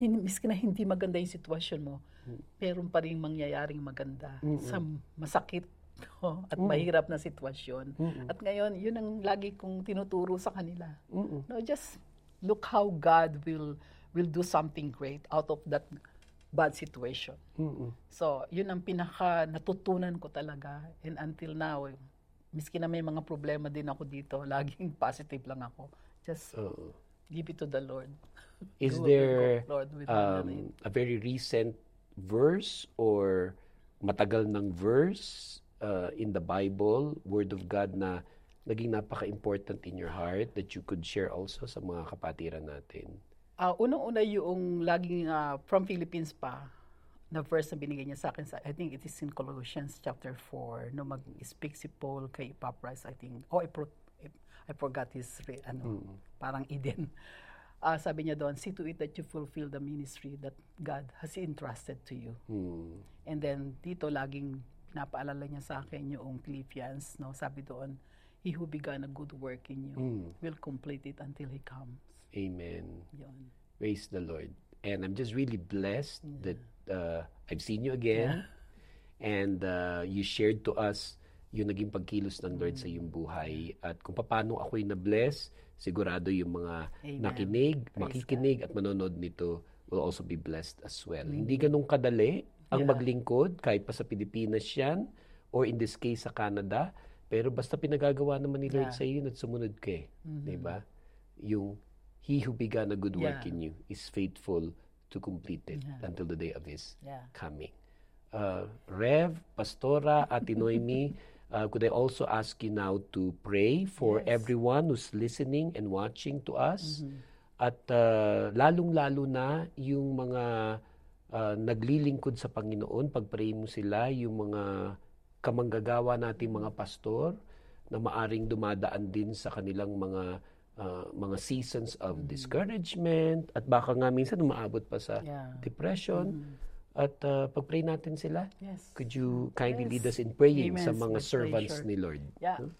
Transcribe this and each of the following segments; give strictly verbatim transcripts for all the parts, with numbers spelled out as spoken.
hin- miski na hindi maganda yung sitwasyon mo, meron pa rin mangyayaring maganda sa masakit no, at mahirap na sitwasyon. At ngayon, yun ang lagi kong tinuturo sa kanila. No, just look how God will will do something great out of that bad situation. So, yun ang pinaka natutunan ko talaga. And until now, miski na may mga problema din ako dito, laging positive lang ako. Just Oo. give it to the Lord. Is Go, there go, Lord, with my um, a very recent verse or matagal ng verse uh, in the Bible, Word of God, na naging napaka-important in your heart that you could share also sa mga kapatiran natin? Uh, unang-una yung laging uh, from Philippines pa, na verse na binigay niya sa akin, sa, I think it is in Colossians chapter four, no mag-speak si Paul kay Epaphras, I think, oh, I, pro, I forgot his, ano, mm. parang Eden. Uh, sabi niya doon, see to it that you fulfill the ministry that God has entrusted to you. Mm. And then, dito laging pinapaalala niya sa akin yung Philippians, no, sabi doon, he who began a good work in you mm. will complete it until He comes. Amen. Yun. Praise the Lord. And I'm just really blessed yeah. that uh, I've seen you again. Yeah. And uh, you shared to us yung naging pagkilos ng Lord mm. sa iyong buhay. At kung paano ako'y na-bless, sigurado yung mga Amen. Nakinig, Praise makikinig God. At manonood nito will also be blessed as well. Mm. Hindi ganun kadali ang yeah. maglingkod, kahit pa sa Pilipinas yan, or in this case sa Canada, pero basta pinagagawa naman ni Lord yeah. sa iyo at sumunod ka eh. Mm-hmm. Diba? Yung He who began a good yeah. work in you is faithful to complete it yeah. until the day of His yeah. coming. Uh, Rev, Pastora, Ate Noemi, uh, could I also ask you now to pray for yes. everyone who's listening and watching to us? Mm-hmm. At uh, lalong-lalo na yung mga uh, naglilingkod sa Panginoon, pag-pray mo sila, yung mga kamanggagawa nating mga pastor na maaring dumadaan din sa kanilang mga Uh, mga seasons of mm-hmm. discouragement at baka nga minsan umaabot pa sa yeah. depression mm-hmm. at uh, pag-pray natin sila. Yes. Could you kindly yes. lead us in praying Amen. Sa mga With servants pleasure. Ni Lord? Yeah. Huh?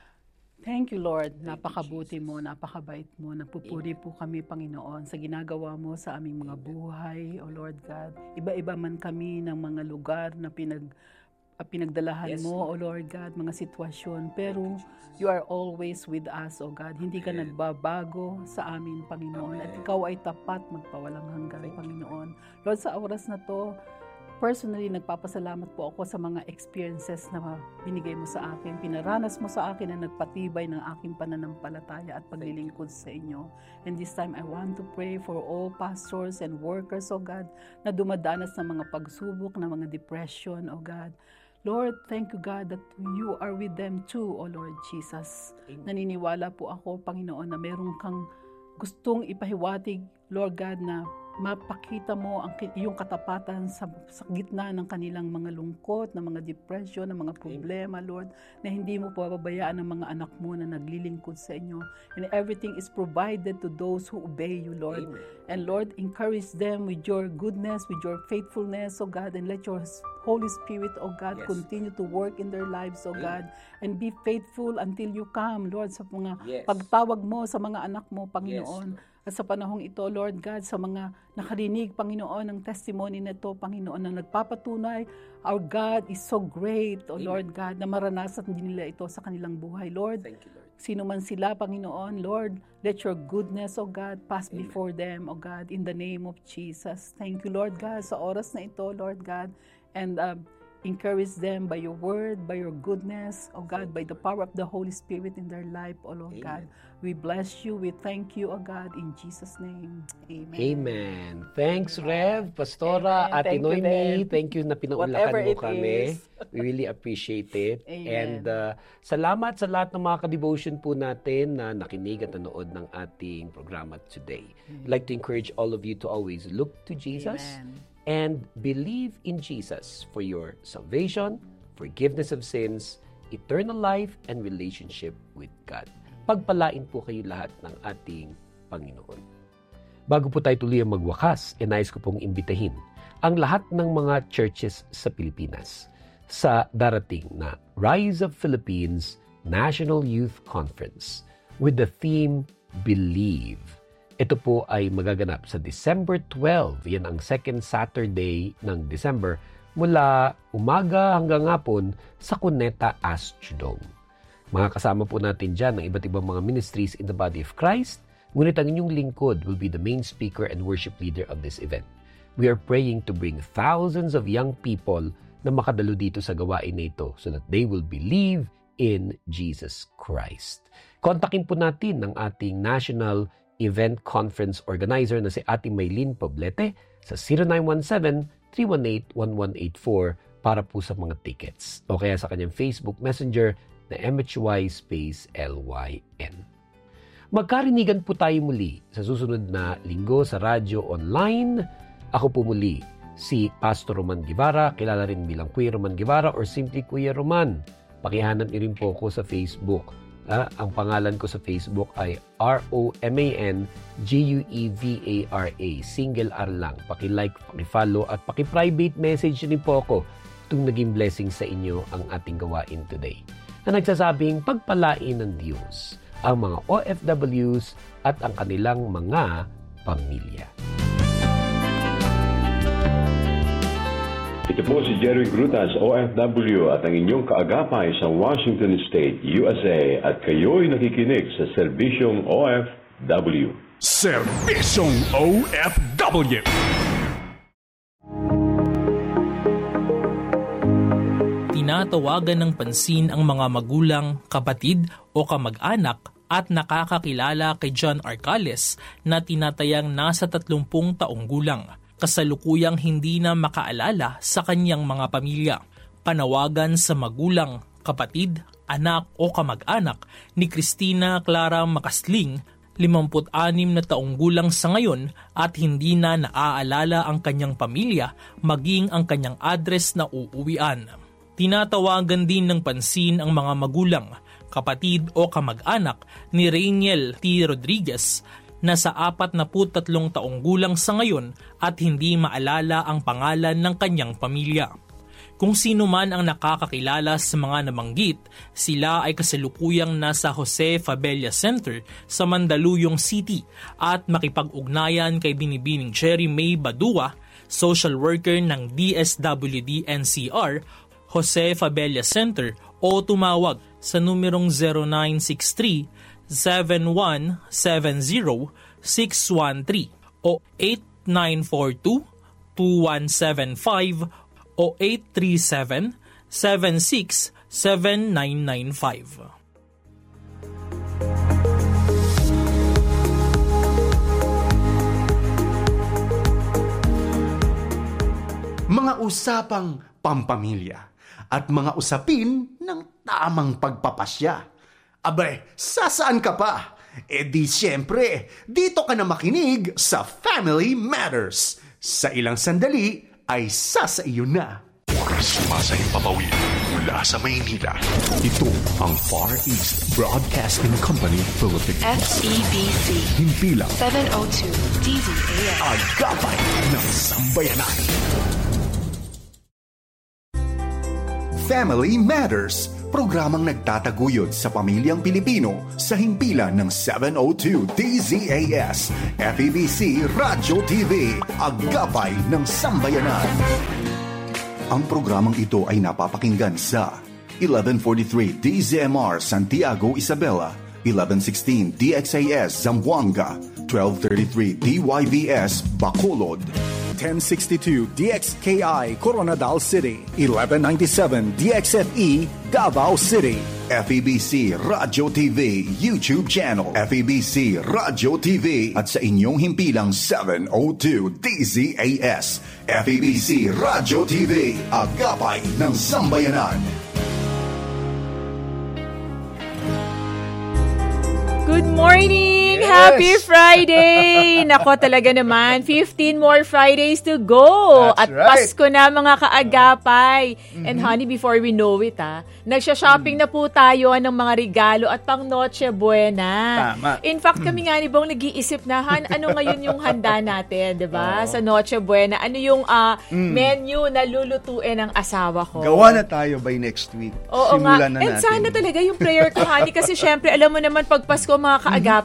Thank you, Lord. Napakabuti mo, napakabait mo. Napupuri po kami, Panginoon, sa ginagawa mo sa aming mga buhay, O Lord God. Iba-iba man kami ng mga lugar na pinag Uh, pinagdalahan yes, mo, O Lord God, mga sitwasyon. Pero you are always with us, O God. Hindi ka Amen. Nagbabago sa amin, Panginoon. Amen. At ikaw ay tapat magpawalang hanggan, Panginoon. Lord, sa oras na to, personally, nagpapasalamat po ako sa mga experiences na binigay mo sa akin. Pinaranas mo sa akin na nagpatibay ng aking pananampalataya at paglilingkod sa inyo. And this time, I want to pray for all pastors and workers, O God, na dumadanas ng mga pagsubok, ng mga depression, O God. Lord, thank you, God, that you are with them too, O Lord Jesus. Amen. Naniniwala po ako, Panginoon, na meron kang gustong ipahiwatig, Lord God, na mapakita mo ang iyong katapatan sa, sa gitna ng kanilang mga lungkot, ng mga depression, ng mga problema, Amen. Lord, na hindi mo pababayaan ang mga anak mo na naglilingkod sa inyo. And everything is provided to those who obey you, Lord. Amen. And Lord, encourage them with your goodness, with your faithfulness, O God, and let your Holy Spirit, O God, yes. continue to work in their lives, O Amen. God, and be faithful until you come, Lord, sa mga yes. pagtawag mo sa mga anak mo, Panginoon. Yes, at sa panahong ito, Lord God, sa mga nakarinig, Panginoon, ng testimony na ito, Panginoon, na nagpapatunay, our God is so great, O Amen. Lord God, na maranasan din nila ito sa kanilang buhay, Lord. Thank you, Lord. Sino man sila, Panginoon, Lord, let your goodness, O God, pass Amen. Before them, O God, in the name of Jesus. Thank you, Lord God, sa oras na ito, Lord God, and uh, encourage them by your word, by your goodness, O God, by the power of the Holy Spirit in their life, O Lord Amen. God. We bless you, we thank you, O God, in Jesus' name. Amen. Amen. Thanks, Rev, Pastora, Amen. Ate Noemi. Thank you na pinaunlakan mo kami. We really appreciate it. Amen. And uh, salamat sa lahat ng mga ka-devotion po natin na nakinig at nanood ng ating programa today. Amen. I'd like to encourage all of you to always look to Jesus. Amen. And believe in Jesus for your salvation, forgiveness of sins, eternal life, and relationship with God. Pagpalain po kayo lahat ng ating Panginoon. Bago po tayo tuloy ang magwakas, e nais ko pong imbitahin ang lahat ng mga churches sa Pilipinas sa darating na Rise of Philippines National Youth Conference with the theme Believe. Ito po ay magaganap sa December twelfth. Yan ang second Saturday ng December mula umaga hanggang hapon sa Cuneta Astrodome. Mga kasama po natin dyan ng iba't ibang mga ministries in the body of Christ. Ngunit ang inyong lingkod will be the main speaker and worship leader of this event. We are praying to bring thousands of young people na makadalo dito sa gawain na ito so that they will believe in Jesus Christ. Kontakin po natin ang ating National Event Conference Organizer na si Ate Maylene Poblete sa zero nine one seven, three one eight, one one eight four para po sa mga tickets o kaya sa kanyang Facebook Messenger na M H Y space L Y N. Magkarinigan po tayo muli sa susunod na linggo sa radyo online. Ako po muli si Pastor Roman Guevara, kilala rin bilang Kuya Roman Guevara or simply Kuya Roman. Pakihanap niyo rin po ako sa Facebook. Ah, ang pangalan ko sa Facebook ay R O M A N G U E V A R A. Single R lang. Paki-like, paki-follow at paki-private message din po ako itong naging blessing sa inyo ang ating gawain today. Na nagsasabing pagpalain ng Diyos ang mga O F Ws at ang kanilang mga pamilya. Ito po si Jerry Grutas, O F W at ang inyong kaagapay sa Washington State, U S A at kayo'y nakikinig sa Serbisyong O F W. Serbisyong O F W. Tinatawagan ng pansin ang mga magulang, kapatid o kamag-anak at nakakakilala kay John Arcales na tinatayang nasa tatlumpung taong gulang. Kasalukuyang hindi na makaalala sa kanyang mga pamilya. Panawagan sa magulang, kapatid, anak o kamag-anak ni Christina Clara Macasling, limampu't anim na taong gulang sa ngayon at hindi na naaalala ang kanyang pamilya maging ang kanyang address na uuwian. Tinatawagan din ng pansin ang mga magulang, kapatid o kamag-anak ni Rainiel T. Rodriguez na sa apat na tatlong taong gulang sa ngayon at hindi maalala ang pangalan ng kanyang pamilya. Kung sino man ang nakakakilala sa mga nabanggit, sila ay kasalukuyang nasa Jose Fabella Center sa Mandaluyong City at makipag-ugnayan kay Binibining Cherry May Badua, social worker ng D S W D N C R, Jose Fabella Center o tumawag sa numerong zero nine six three, seven one seven zero, six one three o eight nine four two, two one seven five o eight three seven, seven six seven nine nine five. Mga usapang pampamilya at mga usapin ng tamang pagpapasya. Abay, sasaan ka pa? E di siyempre, dito ka na makinig sa Family Matters. Sa ilang sandali ay sasaiyo na. Sumasahing papawid mula sa Maynila. Ito ang Far East Broadcasting Company Philippines. F E B C. Himpilang seven oh two D Z A S. Agapay ng Sambayanan. Family Matters, programang nagtataguyod sa pamilyang Pilipino sa himpilan ng seven oh two D Z A S, F E B C Radyo T V, Agapay ng Sambayanan. Ang programang ito ay napapakinggan sa eleven forty-three D Z M R Santiago, Isabela, eleven sixteen D X A S Zamboanga, twelve thirty-three D Y V S Bacolod, ten sixty-two D X K I Coronadal City, eleven ninety-seven D X F E Davao City, F E B C Radyo T V YouTube channel, F E B C Radyo T V at sa inyong himpilang seven oh two D Z A S, F E B C Radyo T V, Agapay ng Sambayanan. Good morning! Yes. Happy Friday! Nako talaga naman, fifteen more Fridays to go. That's At right. Pasko na mga kaagapay. Mm-hmm. And honey, before we know it ha, nagsha-shopping mm-hmm. na po tayo ng mga regalo at pang Noche Buena. Tama. In fact, kami nga ni Bong nag-iisip na, Han, ano ngayon yung handa natin, di ba? Oh. Sa Noche Buena. Ano yung uh, mm. menu na lulutuin ng asawa ko? Gawa na tayo by next week. Oo Simulan nga. na And natin. sana talaga yung prayer ko, honey, kasi syempre, alam mo naman, pag Pasko, mga kaagapay, di ba?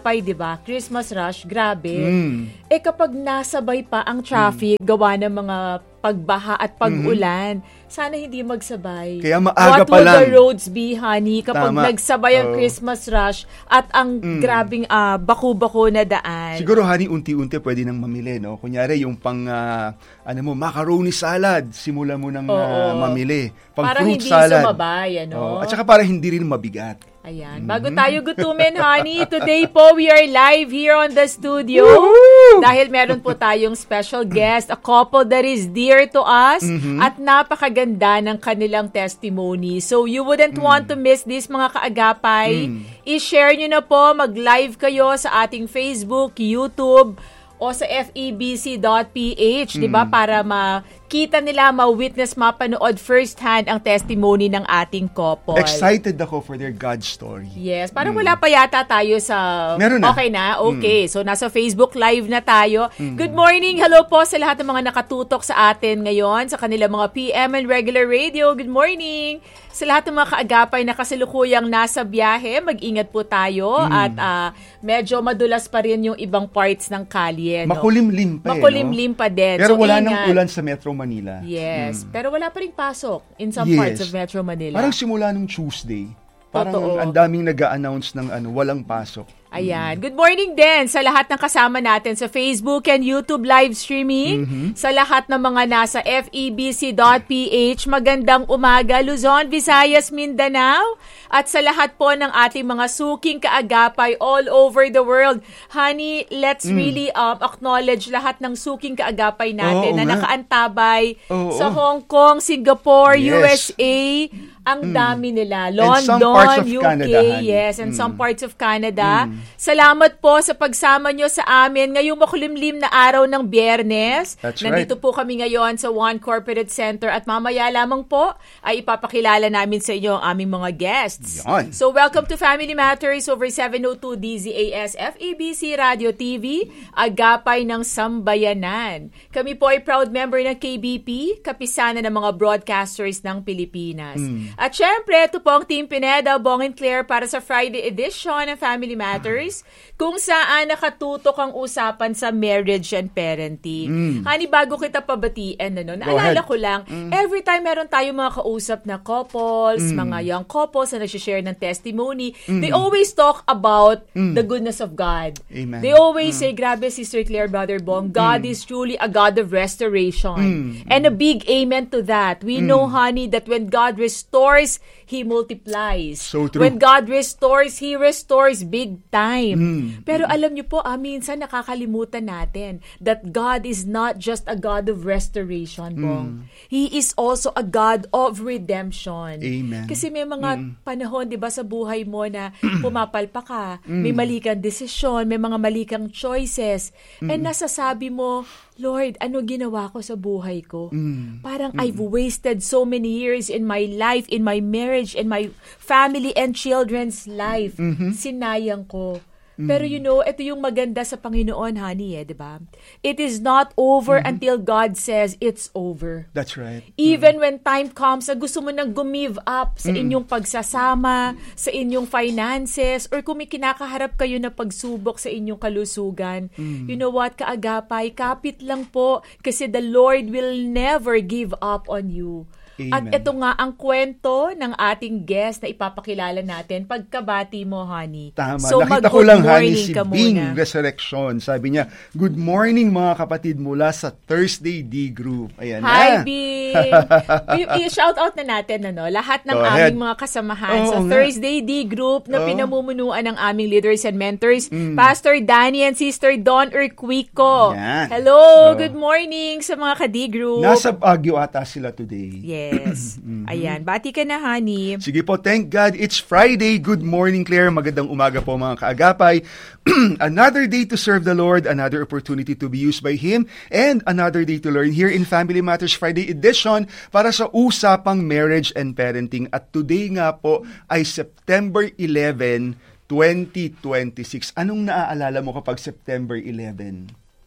ah, Christmas rush, grabe. Mm. Eh kapag nasabay pa ang traffic, gawa ng mga pagbaha at pag-ulan, sana hindi magsabay. Kaya maaga What pa would the lang. roads be, honey, kapag Tama. nagsabay ang Oo. Christmas rush at ang grabing ah, baku-bako na daan? Siguro, honey, unti-unti pwede nang mamili, no? Kunyari, yung pang, ah, ano mo, macaroni salad, simula mo nang ah, Oo. mamili. Pang Parang fruit hindi salad. sumabay, ano? Oo. At saka para hindi rin mabigat. Ayan. Bago tayo gutumin, honey, today po we are live here on the studio. Dahil meron po tayong special guest, a couple that is dear to us at napakaganda ng kanilang testimony. So you wouldn't want to miss this, mga kaagapay. I-share nyo na po, mag-live kayo sa ating Facebook, YouTube, o sa f e b c dot p h, di ba? Para makita nila, ma-witness, mapanood first-hand ang testimony ng ating couple. Excited ako for their God story. Yes, parang wala pa yata tayo sa... Meron na. Okay na? Okay. So, nasa Facebook Live na tayo. Good morning. Hello po sa lahat ng mga nakatutok sa atin ngayon, sa kanilang mga P M and regular radio. Good morning. Sa lahat ng mga kaagapay na kasalukuyang nasa biyahe, mag-ingat po tayo at ah, medyo madulas pa rin yung ibang parts ng kalye. No? Makulimlim pa eh, Makulimlim no? pa din. Pero So, wala ingat. nang ulan sa Metro Manila. Yes. Pero wala pa rin pasok in some Yes. parts of Metro Manila. Parang simula nung Tuesday, parang Totoo. ang daming nag-a-announce ng ano, walang pasok. Ayan. Good morning din sa lahat ng kasama natin sa Facebook and YouTube live streaming. Sa lahat ng mga nasa f e b c dot p h. Magandang umaga, Luzon, Visayas, Mindanao. At sa lahat po ng ating mga suking kaagapay all over the world. Honey, let's really um, acknowledge lahat ng suking kaagapay natin Oo na nga. nakaantabay Oo. sa Hong Kong, Singapore, Yes. U S A. Ang dami nila. And some London, parts of U K, Canada, honey. yes, and some parts of Canada. Salamat po sa pagsama nyo sa amin ngayong makulimlim na araw ng Biyernes. That's Nandito right. po kami ngayon sa One Corporate Center at mamaya lamang po ay ipapakilala namin sa inyo ang aming mga guests. Yan. So welcome to Family Matters over seven oh two D Z A S F E B C Radio T V, Agapay ng Sambayanan. Kami po ay proud member ng K B P, kapisanan ng mga broadcasters ng Pilipinas. At syempre, ito po ang Team Pineda, Bong and Claire para sa Friday edition ng Family Matters, kung saan nakatutok ang usapan sa marriage and parenting. Honey, bago kita pabatiin, ano, naalala ahead. ko lang, every time meron tayong mga kausap na couples, mga young couples na nagsishare ng testimony, they always talk about the goodness of God. Amen. They always say, grabe, Sister Claire, Brother Bong, God is truly a God of restoration. And a big amen to that. We know, honey, that when God restores, He multiplies. So true. When God restores, He restores big time. Pero alam niyo po, ah, minsan nakakalimutan natin that God is not just a God of restoration, Bong. He is also a God of redemption. Amen. Kasi may mga panahon, di ba, sa buhay mo na pumapalpa ka, may mali kang desisyon, may mga mali kang choices, and nasasabi mo, Lord, ano ginawa ko sa buhay ko? Parang I've wasted so many years in my life, in my marriage, in my family and children's life. Sinayang ko. Pero you know, ito yung maganda sa Panginoon, honey, eh, di ba? It is not over until God says it's over. That's right. Even when time comes na gusto mo nang gumive up sa inyong pagsasama, sa inyong finances, or kung may kinakaharap kayo na pagsubok sa inyong kalusugan, you know what, kaagapay, kapit lang po, kasi the Lord will never give up on you. At Amen. ito nga ang kwento ng ating guest na ipapakilala natin pagkabati mo, honey. Tama. So, Nakita mag-good ko lang, honey, morning si ka Bing muna. Resurrection. Sabi niya, good morning mga kapatid mula sa Thursday D Group. Ayan Hi, na. Bing! I-shout out na natin ano, lahat ng Go ahead. aming mga kasamahan Oo sa nga. Thursday D Group na Oo. pinamumunuan ng aming leaders and mentors, Pastor Danny and Sister Dawn Urquico. Yan. Hello! Oo. Good morning sa mga ka-D Group. Nasa Baguio ata sila today. Yes. Ayan. Bati ka na, honey. Sige po, thank God, it's Friday. Good morning, Claire. Magandang umaga po mga kaagapay. Another day to serve the Lord, another opportunity to be used by Him, and another day to learn here in Family Matters Friday edition para sa usapang marriage and parenting. At today nga po ay September eleventh, twenty twenty-six. Anong naaalala mo kapag September eleventh?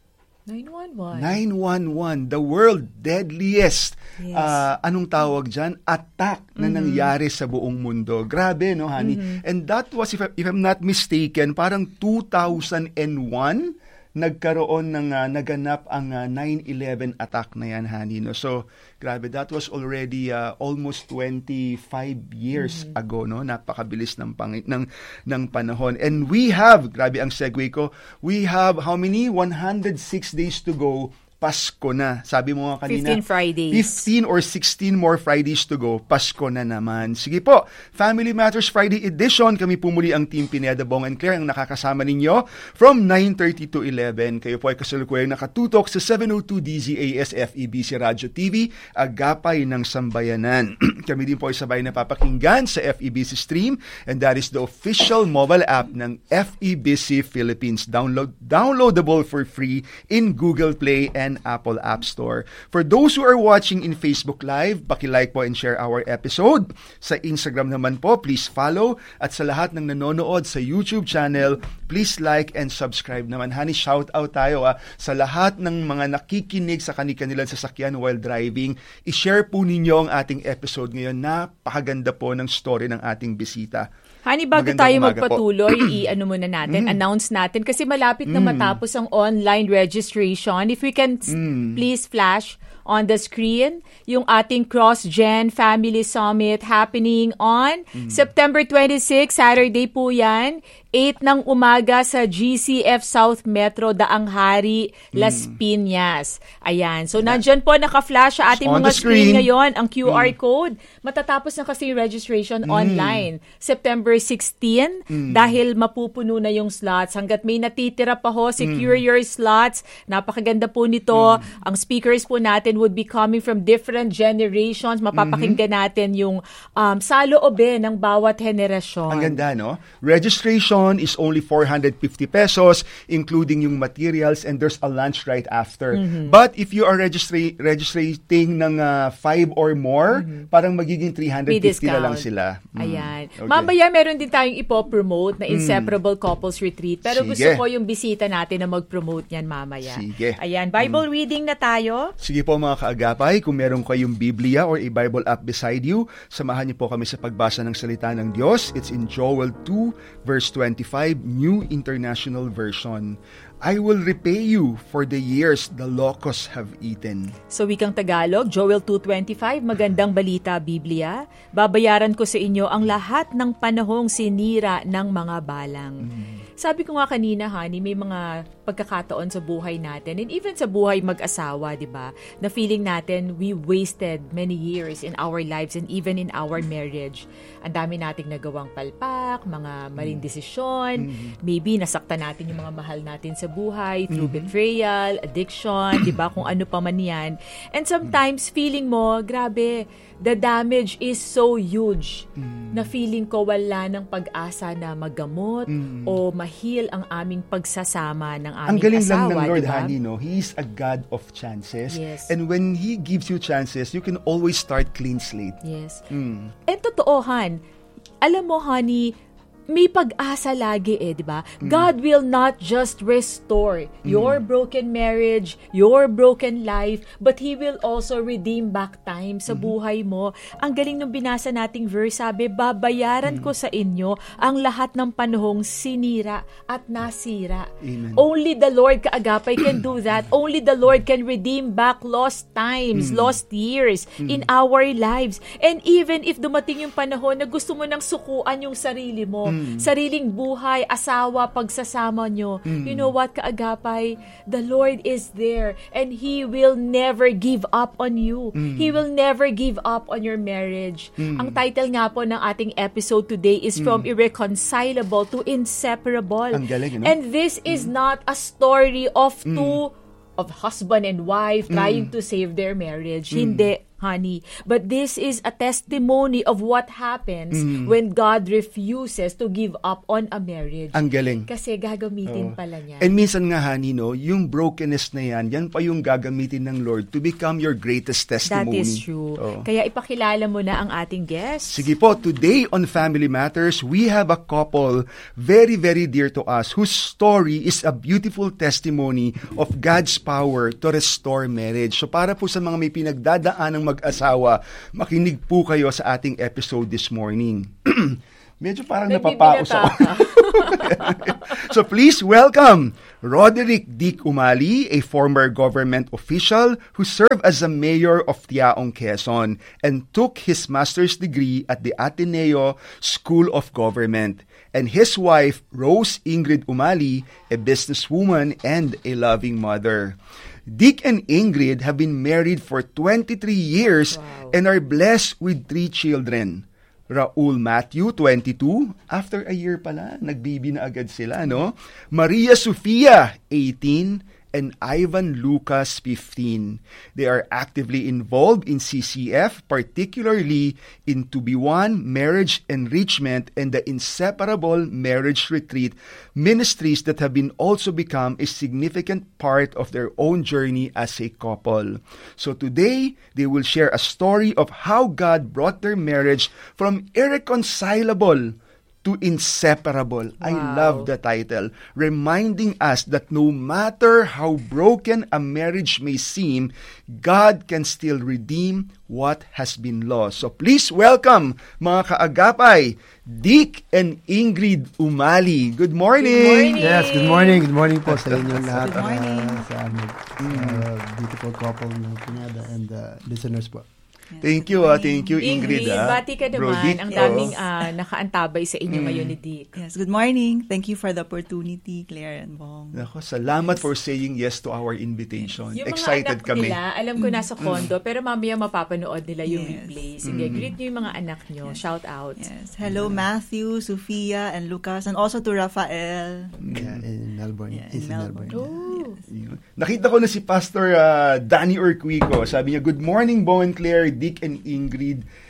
nine one one. nine one one, the world deadliest. Yes. Uh, anong tawag dyan? Attack na mm-hmm. nangyari sa buong mundo. Grabe, no, honey? Mm-hmm. And that was, if, I, if I'm not mistaken, parang two thousand one, nagkaroon ng uh, naganap ang uh, nine eleven attack na yan, honey, no? So, grabe, that was already uh, almost twenty-five years mm-hmm. ago, no? Napakabilis ng, pang- ng, ng panahon. And we have, grabe ang segue ko, we have how many? one hundred six days to go. Pasko na. Sabi mo nga kanina. fifteen Fridays. fifteen or sixteen more Fridays to go. Pasko na naman. Sige po. Family Matters Friday Edition. Kami pumuli ang Team Pineda, Bong and Claire ang nakakasama ninyo from nine thirty to eleven. Kayo po ay kasalukuyang nakatutok sa seven oh two D Z A S F E B C Radio T V, Agapay ng Sambayanan. Kami din po ay sabay napapakinggan sa F E B C Stream, and that is the official mobile app ng F E B C Philippines. Download downloadable for free in Google Play and Apple App Store. For those who are watching in Facebook Live, paki-like po and share our episode. Sa Instagram naman po, please follow. At sa lahat ng nanonood sa YouTube channel, please like and subscribe naman. Honey, shout out tayo ah, sa lahat ng mga nakikinig sa kanilang sasakyan while driving. I-share po ninyo ang ating episode ngayon. Napakaganda po ng story ng ating bisita. Honey, bago Magandang tayo umaga magpatuloy, i-ano muna natin, Mm. announce natin, kasi malapit na matapos ang online registration. If we can s- please flash on the screen yung ating Cross-Gen Family Summit happening on September twenty-sixth, Saturday po yan, eight ng umaga sa G C F South Metro, Daang Hari, Las Piñas. Ayan. So, nandyan po naka-flash sa ating On mga the screen screen. ngayon, ang Q R code. Matatapos na kasi yung registration online. September sixteenth, dahil mapupuno na yung slots. Hanggat may natitira pa ho, secure your slots. Napakaganda po nito. Ang speakers po natin would be coming from different generations. Mapapakinggan natin yung um, saloobe ng bawat henerasyon. Ang ganda, no? Registration is only four hundred fifty pesos, including yung materials, and there's a lunch right after. Mm-hmm. But if you are registra- registering ng uh, five or more, Mm-hmm. parang magiging three hundred fifty na discount. lang sila. Mm. Ayan. Okay. Mamaya meron din tayong ipopromote na Inseparable Couples Retreat. Pero Sige. gusto ko yung bisita natin na mag-promote yan mamaya. Sige. Ayan. Bible reading na tayo. Sige po mga kaagapay, kung meron kayong Biblia or a Bible app beside you, samahan niyo po kami sa pagbasa ng salita ng Diyos. It's in Joel two, verse twenty-five, New International Version. I will repay you for the years the locusts have eaten. Sa wikang Tagalog, Joel two twenty-five, magandang balita, Biblia. Babayaran ko sa inyo ang lahat ng panahong sinira ng mga balang. Mm. Sabi ko nga kanina, honey, may mga pagkakataon sa buhay natin, and even sa buhay mag-asawa, di ba, na feeling natin we wasted many years in our lives and even in our marriage. Ang dami nating nagawang palpak, mga maling desisyon, mm-hmm. maybe nasaktan natin yung mga mahal natin sa buhay through mm-hmm. betrayal, addiction, di ba, kung ano pa man yan. And sometimes feeling mo, grabe, the damage is so huge mm. na feeling ko wala ng pag-asa na magamot mm. o mahil ang aming pagsasama ng aming ang galing asawa. lang ng Lord, diba? honey, no? He is a God of chances. Yes. And when He gives you chances, you can always start clean slate. Yes. Mm. And totoo, Han, alam mo, honey, may pag-asa lagi eh, di ba? Mm. God will not just restore mm. your broken marriage, your broken life, but He will also redeem back time sa mm. buhay mo. Ang galing nung binasa nating verse, sabi, babayaran mm. ko sa inyo ang lahat ng panahong sinira at nasira. Amen. Only the Lord kaagapay can do that. Only the Lord can redeem back lost times, mm. lost years mm. in our lives. And even if dumating yung panahon na gusto mo nang sukuan yung sarili mo, Mm. sariling buhay, asawa, pagsasama nyo. Mm. You know what, kaagapay? The Lord is there and He will never give up on you. Mm. He will never give up on your marriage. Mm. Ang title nga po ng ating episode today is mm. From Irreconcilable to Inseparable. Ang galing, no? And this is mm. not a story of two mm. of husband and wife trying mm. to save their marriage. Mm. Hindi. honey. But this is a testimony of what happens Mm. when God refuses to give up on a marriage. Ang galing. Kasi gagamitin Oo. pala niya. And minsan nga, honey, no, yung brokenness na yan, yan pa yung gagamitin ng Lord to become your greatest That testimony. is true. Oo. Kaya ipakilala mo na ang ating guest. Sige po, today on Family Matters, we have a couple very, very dear to us whose story is a beautiful testimony of God's power to restore marriage. So para po sa mga may pinagdadaan ng mag-asawa, makinig po kayo sa ating episode this morning. Medyo parang napapaos ako. So please welcome Roderick Dick Umali, a former government official who served as a mayor of Tiaong, Quezon and took his master's degree at the Ateneo School of Government. And his wife, Rose Ingrid Umali, a businesswoman and a loving mother. Dick and Ingrid have been married for twenty-three years Wow. and are blessed with three children. Raul Matthew, twenty-two. After a year pala, nagbibi na agad sila, no? Maria Sofia, eighteen. And Ivan Lucas, fifteen. They are actively involved in C C F, particularly in two B one, Marriage Enrichment, and the Inseparable Marriage Retreat, ministries that have been also become a significant part of their own journey as a couple. So today, they will share a story of how God brought their marriage from irreconcilable to inseparable. I Wow. love the title, reminding us that no matter how broken a marriage may seem, God can still redeem what has been lost. So please welcome, mga kaagapay, Dick and Ingrid Umali. Good morning! Good morning! Yes, good morning. Good morning po sa inyong lahat. Good morning. Uh, sa aming uh, beautiful couple ng Pinada and uh, listeners po. Thank you, ah. Thank you, Ingrid. Ingrid, ah. bati ka Bro naman. Dick, Ang oh. daming ah, nakaantabay sa inyo ngayon ni Dick. Yes, good morning. Thank you for the opportunity, Claire and Bong. Nako, salamat for saying yes to our invitation. Yung Excited mga anak kami. nila, alam ko nasa condo, pero mamaya mapapanood nila yung Yes. replay. Sige, greet nyo yung mga anak nyo. Shout out. Yes. Hello, Matthew, Sofia, and Lucas, and also to Rafael. Yeah, in Melbourne. Yeah, He's in in Melbourne. Melbourne. Yun. Nakita ko na si Pastor ah, Danny Urquico. Sabi niya, good morning, Bo and Claire, Dick and Ingrid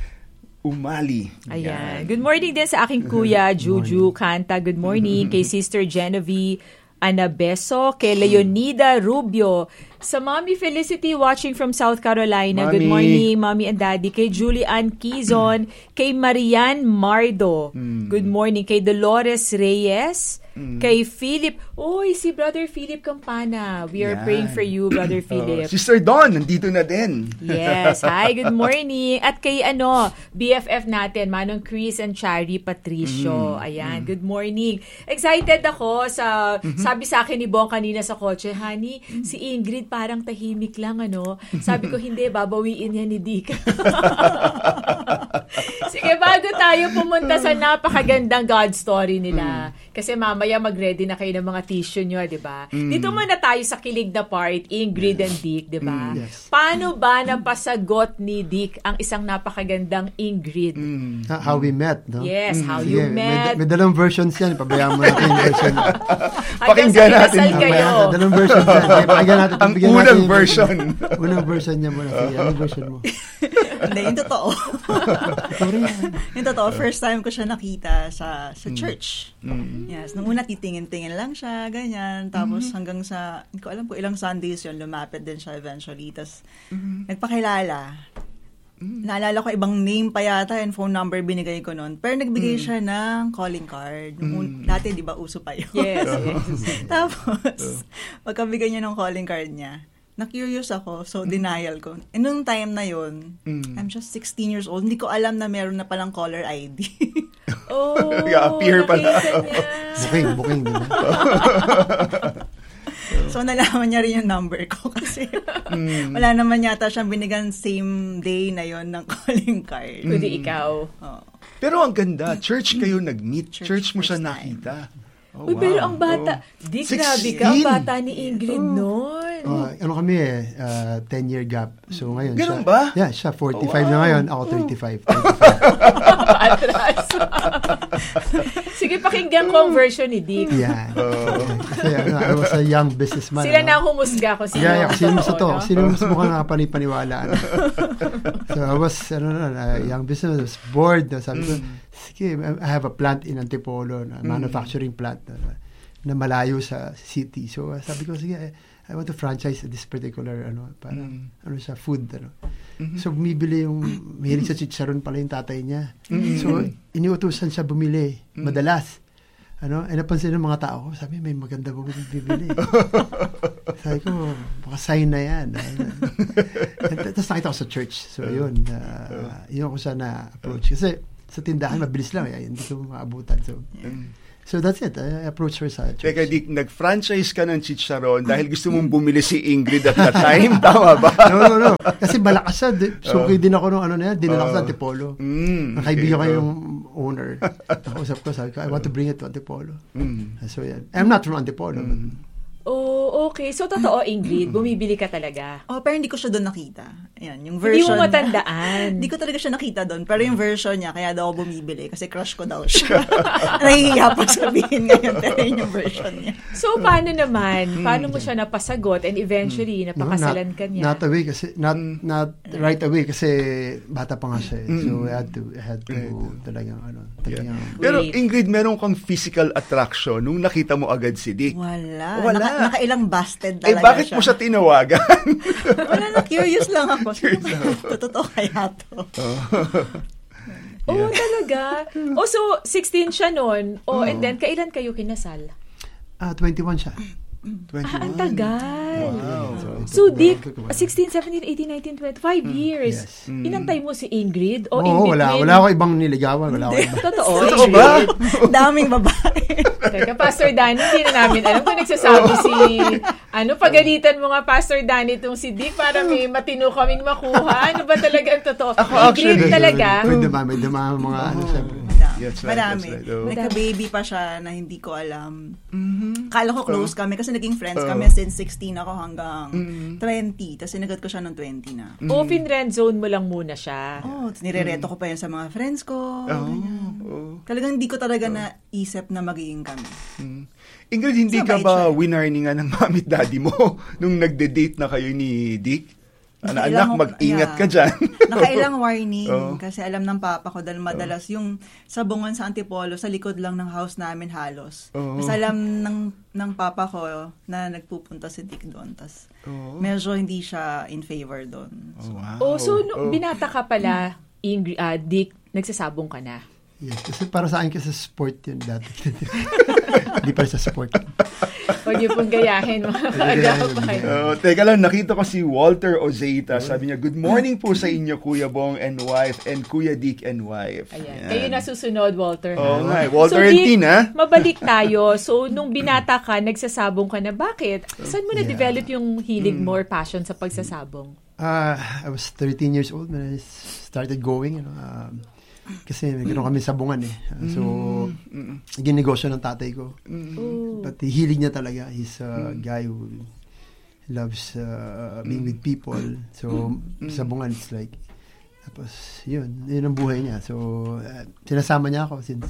Umali. Ayan. Good morning din sa aking kuya, Juju Kanta. Good morning kay Sister Genevieve Anabeso, kay Leonida Rubio, sa Mommy Felicity watching from South Carolina. Good Mommy. morning, Mommy and Daddy. Kay Julian Quizon, kay Marian Mardo. Good morning. Kay Dolores Reyes, kay Philip. Uy, si Brother Philip Campana. We are Yan. praying for you, Brother Oh, Philip. Sister Dawn, nandito na din. Yes. Hi, good morning. At kay ano, B F F natin, Manong Chris and Chari Patricio. Ayan, good morning. Excited ako sa, sabi sa akin ni Bong kanina sa kotse, honey, si Ingrid parang tahimik lang, ano. Sabi ko, hindi, babawiin yan ni Dick. Sige, bago tayo pumunta sa napakagandang God story nila. Kasi mamaya mag-ready na kayo ng mga tissue nyo, di ba? Dito muna tayo sa kilig na part, Ingrid and Dick, di ba? Yes. Paano ba napasagot ni Dick ang isang napakagandang Ingrid? Ha- How we met, no? Yes, how Sige, you may, met. may dalawang versions yan. Pabayaan mo natin yung version. Hanggang Pakinggan sa natin. kinasal kayo. May dalawang versions yan. Sige, pakinggan natin. Ang Bigyan natin unang yung- version. Unang version niya muna. Sige, anong version mo? Hindi, yung totoo. Ikaw rin yan. yung totoo, first time ko siya nakita sa sa church. Yes, nung una titingin-tingin lang siya, ganyan. Tapos hanggang sa, hindi ko alam po ilang Sundays yun, lumapit din siya eventually. Tapos nagpakilala. Naalala ko ibang name pa yata and phone number binigay ko noon. Pero nagbigay siya ng calling card. Nung un- dati, di ba, uso pa yun. Yes, yes. Tapos, pagkabigay niya ng calling card niya, na-curious ako, so denial ko. And nung time na yun, I'm just sixteen years old, hindi ko alam na meron na palang caller I D. Oh, Nag-appear pala. nakita niya. Booking, booking. Di ba? So, nalaman niya rin yung number ko kasi wala naman yata siyang binigyan same day na yon ng calling card. Kundi ikaw. Oh. Pero ang ganda, church kayo nag-meet. Church, Church mo siya first time. nakita. Oh, Uy, pero wow. ang bata, Oh. Dick, grabe ka, ang sixteen. bata ni Ingrid noon. Oh, ano kami eh, uh, ten-year gap. So ngayon, Ganun siya, ba? Yeah, siya forty-five Oh, wow. na ngayon, ako thirty-five. Atras. Sige, pakinggan ko ang version ni Dick. Yeah. Kasi ano, I was a young businessman. Sila ano. na ang humusga ko. Sino Yeah, yeah, ang kasi yung sa to. no? Sino mas mukhang nakapani-paniwala. Ano. So I was, ano na, uh, young businessman, I was bored. No? Sabi ko, sige, I have a plant in Antipolo, na manufacturing plant na, na malayo sa city. So uh, sabi ko, sige, I, I want to franchise this particular, ano, parang, ano siya, food, ano. Mm-hmm. So bumibili yung, mahilig sa chicharon pala yung tatay niya. Mm-hmm. So iniutusan siya bumili, mm-hmm. madalas. Ano, eh napansin ng mga tao, sabi, may maganda ba bibili? Sabi ko, baka sign na yan. Tapos nakita ko sa church. So yun, uh, yun ako siya na-approach. Kasi sa tindahan, mabilis lang. Eh, hindi ko maabutan. So, so that's it. I approached her sa church. Teka, Dick, nag-franchise ka ng chicharon dahil gusto mong bumili si Ingrid at that time? Tama ba? No, no, no. Kasi malakas siya. Suki din ako nung ano na yan. Dinala ko sa Antipolo. Mm, Nakaibigan okay. ko yung owner. Nakausap ko, sabi ko, I want to bring it to Antipolo. Mm. So yan. I'm not from Antipolo. Mm. Oh, okay. So, totoo, Ingrid, bumibili ka talaga. Oh, pero hindi ko siya doon nakita. Ayan, yung Hindi version. mo matandaan. Hindi ko talaga siya nakita doon. Pero yung version niya, kaya daw ako bumibili. Kasi crush ko daw siya. Nahihiya pa sabihin ngayon. Pero yun yung version niya. So, paano naman? Paano mo siya napasagot and eventually napakasalan ka niya? Not away kasi, not not right away kasi bata pa nga siya. Eh. So, I had to, I had to talagang, ano, talagang. Yeah. Pero Wait. Ingrid, meron kang physical attraction nung nakita mo agad si Dick. Wala. Wala. Naka, nakailang busted Eh, talaga bakit siya. mo siya tinawagan? Wala na, curious lang ako. Totoo kaya to. Oh, talaga? Oh, so, sixteen siya noon. Oh, and then, kailan kayo kinasal? Ah, twenty-one siya. Ah, ang tagal. Wow. So, Dick, sixteen, seventeen, eighteen, nineteen, twenty, five years. Yes. Inantay mo si Ingrid? O in Oo, wala. between? Wala ako ibang niligawan. Wala ako ibang. Totoo, Totoo Ingrid. ba? Daming babae. Teka, Pastor Danny, hindi na namin alam kung nagsasabi si, ano, pagalitan mo nga, Pastor Danny, itong si Dick para may matino kaming makuha. Ano ba talaga ang totoo? Ako, Ingrid actually, talaga. May dama, may dama mga ano, siyempre. Yes, right, Marami. that's right. Oh. Nagka-baby pa siya na hindi ko alam. Mm-hmm. Kala ko close kami kasi naging friends Oh. kami since sixteen ako hanggang Mm-hmm. twenty. Tapos sinagot ko siya ng twenty na. O, fin-friend zone mo lang muna siya. Oh, tapos nirereto ko pa yun sa mga friends ko. Oh, ganyan. oh. Talagang hindi ko talaga naisip na magiging kami. Mm. Ingrid, hindi ka Sabay ba siya. winarningan ng mami at daddy mo nung nagde-date na kayo ni Dick? Ano, anak, Nakailang- mag-ingat yeah. ka dyan. Nakailang warning Oh. kasi alam ng papa ko dahil madalas yung sabungan sa Antipolo sa likod lang ng house namin halos. Oh. Mas alam ng ng papa ko na nagpupunta si Dick doon. Tas Oh. medyo hindi siya in favor doon. Oh, wow. Oh, so, nung Oh. binata ka pala, Ingrid, ah, Dick, nagsasabong ka na. Yes, kasi para sa akin kasi sport yun dati. Hindi pa sa sport. Huwag niyo pong gayahin, mga kaagapay. Oh, teka lang, nakita ko si Walter Ozeita. Sabi niya, good morning po sa inyo, Kuya Bong and wife, and Kuya Dick and wife. Ayan. Kayo na susunod, Walter. Oo ha? nga, eh. Walter so, and Dick, Tina. mabalik tayo. So, nung binata ka, nagsasabong ka na. Bakit? Saan mo na-develop yung hilig mo or passion sa pagsasabong? Uh, I was thirteen years old when I started going. You know, um, kasi nagkaroon kami sabungan eh. Uh, so, ginegosyo ng tatay ko. Oh. But hilig niya talaga. He's a guy who loves uh, being with people. So, sabungan, it's like, tapos, yun. Yun ang buhay niya. So, uh, sinasama niya ako since,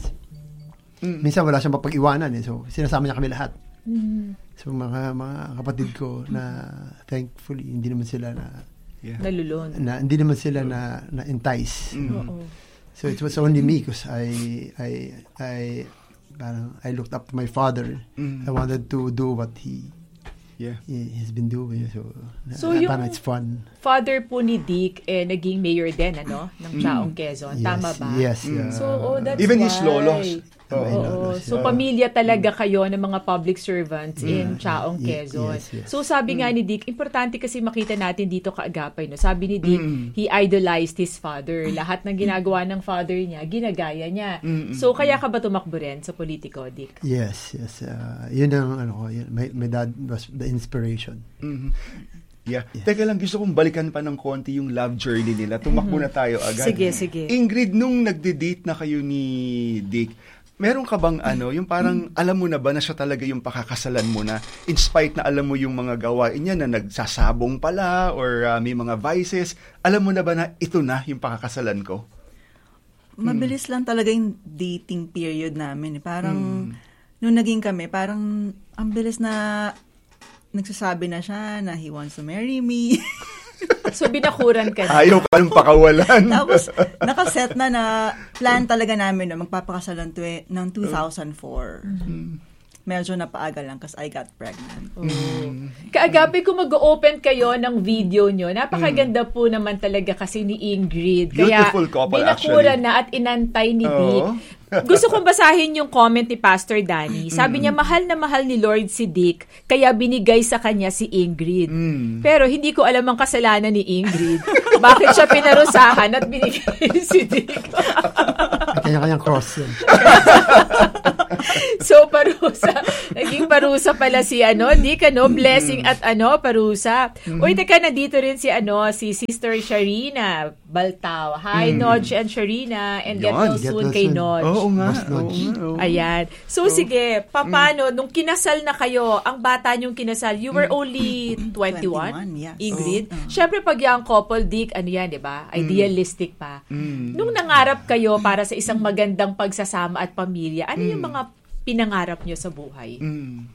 minsan wala siyang mapag-iwanan eh. So, sinasama niya kami lahat. Mm. So, mga, mga kapatid ko na thankfully, hindi naman sila na, Yeah. Nalulon. na hindi naman sila na, na entice. Oo. So, it was only me because I, I, I, parang, I looked up to my father. Mm. I wanted to do what he, Yeah. he has been doing. So, So, uh, yung- parang it's fun. Father po ni Dick, eh, naging mayor din, ano? Ng Chaong Quezon. Tama Yes, ba? Yes. yeah. So, oh, that's Even why. his lolos. Oo. My lolos, So, yeah. pamilya talaga kayo ng mga public servants in Chaong Ye- Quezon. yes, yes. So, sabi nga ni Dick, importante kasi makita natin dito kaagapay. No? Sabi ni Dick, Mm. he idolized his father. Lahat ng ginagawa ng father niya, ginagaya niya. So, kaya ka ba tumakbo rin sa politiko, Dick? Yes, yes. Uh, yun ang, ano ko, yun, my, my dad was the inspiration. Mhm. Yeah. Teka lang, gusto kong balikan pa ng konti yung love journey nila. Tumakbo na tayo agad. Sige, sige. Ingrid, nung nagde-date na kayo ni Dick, meron ka bang ano, yung parang alam mo na ba na siya talaga yung pakakasalan mo na in spite na alam mo yung mga gawain niya na nagsasabong pala or uh, may mga vices, alam mo na ba na ito na yung pakakasalan ko? mabilis lang talaga yung dating period namin. Eh. Parang, nung naging kami, parang ang bilis na nagsasabi na siya na he wants to marry me. So, binakuran ka na. Ayaw ka nang pakawalan. Tapos, nakaset na na plan talaga namin na magpapakasal ng, twe- ng two thousand four. Mm-hmm. Medyo napaaga lang kasi I got pregnant. Oh. Kaagapi kung mag-open kayo ng video nyo, napakaganda mm. po naman talaga kasi ni Ingrid. Kaya beautiful couple, binakura actually. na at inantay ni Oh. Dick. Gusto kong basahin yung comment ni Pastor Danny. Sabi niya, mahal na mahal ni Lord si Dick, kaya binigay sa kanya si Ingrid. Mm. Pero hindi ko alam ang kasalanan ni Ingrid. Bakit siya pinarusahan at binigay si Dick? Kanya-kanyang cross yun. So, parusa. Naging parusa pala si ano, Dick, ano, blessing at ano, parusa. Uy, teka, nandito rin si ano, si Sister Sharina Baltao. Hi, mm. Nodge and Sharina. And get well soon kay Nodge. Oo nga. Oo nga. Ayan. So, sige, paano, nung kinasal na kayo, ang bata niyong kinasal, you were only twenty-one, twenty-one, yes. Ingrid? Oh. Siyempre, pag yung couple, Dick, ano yan, di ba? Idealistic pa. Mm. Nung nangarap kayo para sa isang magandang pagsasama at pamilya, ano yung mga pinangarap niyo sa buhay? Mm.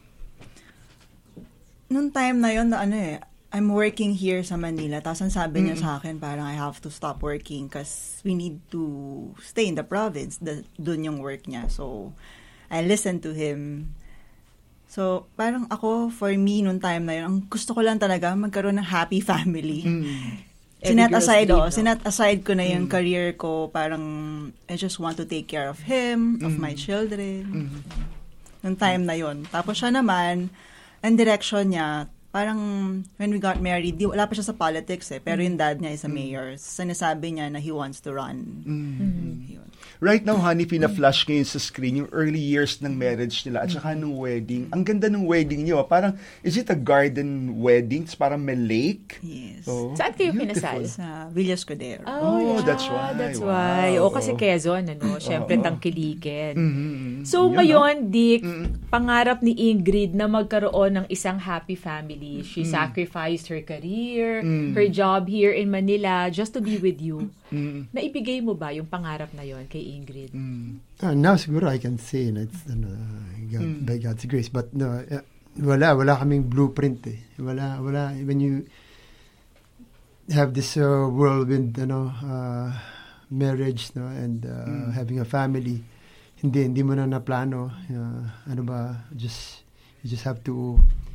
Nung time na yon na ano eh, I'm working here sa Manila. Tapos ang sabi niya sa akin, parang I have to stop working because we need to stay in the province. The, dun yung work niya. So, I listened to him. So, parang ako, for me, nung time na yun, ang gusto ko lang talaga magkaroon ng happy family. Mm. Sinet aside, dream, oh, no? sinet aside ko na yung Mm. career ko. Parang, I just want to take care of him, of Mm. my children. Mm. Nung time na yon. Tapos siya naman, ang direction niya, parang when we got married, di, wala pa siya sa politics eh, pero yung dad niya is a mayor. Sinasabi niya na he wants to run. Mm. Yun. Right now, honey, pina-flash ngayon sa screen yung early years ng marriage nila at saka nung wedding. Ang ganda ng wedding niyo. Parang, is it a garden wedding? It's parang may lake? Yes. Oh, Saan kayo beautiful. kinasal? Sa Villa Escudero. Oh, that's why. That's Wow. why. O, kasi Oh. Quezon, ano, syempre Oh. tangkilikin. Mhm. So, Yun, ngayon, Dick, Mm. pangarap ni Ingrid na magkaroon ng isang happy family. She sacrificed her career, Mm. her job here in Manila just to be with you. Mm. Naibigay mo ba yung pangarap na yon kay Ingrid? Mm. Uh, now siguro I can say na it's ano, God, Mm. by God's grace, but no, uh, wala wala kaming blueprint eh. Wala wala when you have this uh, whirlwind ano uh, marriage no and uh, Mm. having a family, hindi hindi mo na naplano uh, ano ba, just you just have to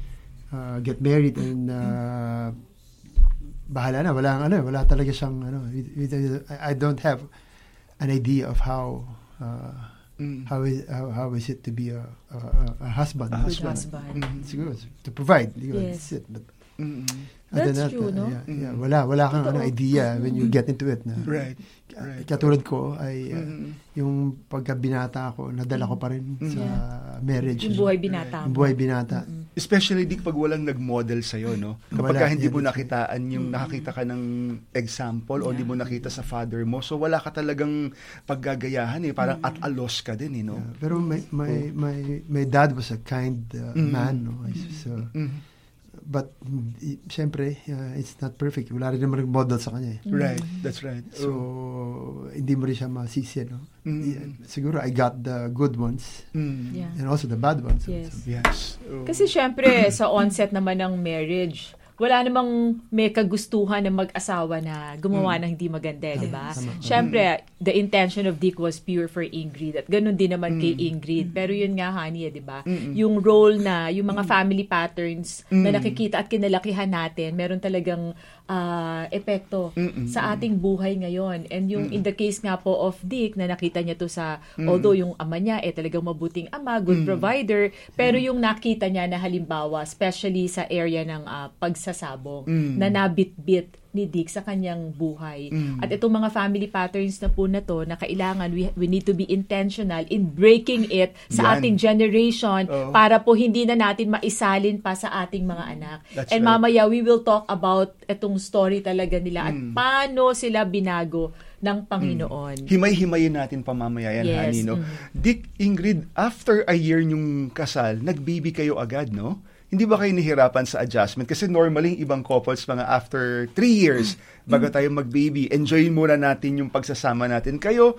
uh, get married and uh, bahala na, wala ano, wala talaga siyang ano, I, I don't have an idea of how uh, Mm. how is how, how is it to be a a, a husband, A Good husband. husband. Mm. siguro to provide, siguro, Yes. that's it. But Mm. other That's than that, true, uh, no? yeah, yeah, wala wala kang ano, idea when you get into it na Right. K- Right. katulad ko ay uh, Mm. yung pagka binata ako, nadala ko pa rin sa marriage. Yung buhay binata Yung mo. buhay binata. Especially di pag walang nag-model sa'yo, no? Kapag Wala, ka hindi yan. mo nakitaan yung nakakita ka ng example o hindi mo nakita sa father mo, so wala ka talagang paggagayahan eh. Parang at a loss ka din, eh, no? Yeah, pero my my my my dad was a kind uh, Mm. man, no. So, Mm. but mm, syempre, uh, it's not perfect. Wala rin naman nag-model sa kanya eh. Right. That's right. So, Oh. hindi mo rin siya masisi, no? Mm. Yeah, siguro, I got the good ones Mm. Yeah. and also the bad ones. Yes. So, Yes. Oh. Kasi syempre, sa onset naman ng marriage, wala namang may kagustuhan ng mag-asawa na gumawa ng hindi maganda, di ba? Tama. Syempre, the intention of Dick was pure for Ingrid at ganun din naman kay Ingrid. Pero yun nga, honey, di ba? Yung role na, yung mga family patterns na nakikita at kinalakihan natin, meron talagang ah, epekto sa ating buhay ngayon. And yung in the case nga po of Dick, na nakita niya to sa, although yung ama niya eh talagang mabuting ama, good provider, pero yung nakita niya na halimbawa, especially sa area ng ah, pagsasabong, na nabitbit ni Dick sa kanyang buhay. At itong mga family patterns na po na to, na kailangan we, we need to be intentional in breaking it sa Yan. ating generation Oo. para po hindi na natin maisalin pa sa ating mga anak. That's And right. mamaya we will talk about itong story talaga nila at paano sila binago ng Panginoon. Himay-himayin natin pamamaya yan, Yes. honey, no? Dick, Ingrid, after a year nyong kasal, nag-baby kayo agad, no? Hindi ba kayo nahirapan sa adjustment? Kasi normally, yung ibang couples, mga after three years, bago tayo mag-baby, enjoyin muna natin yung pagsasama natin. Kayo,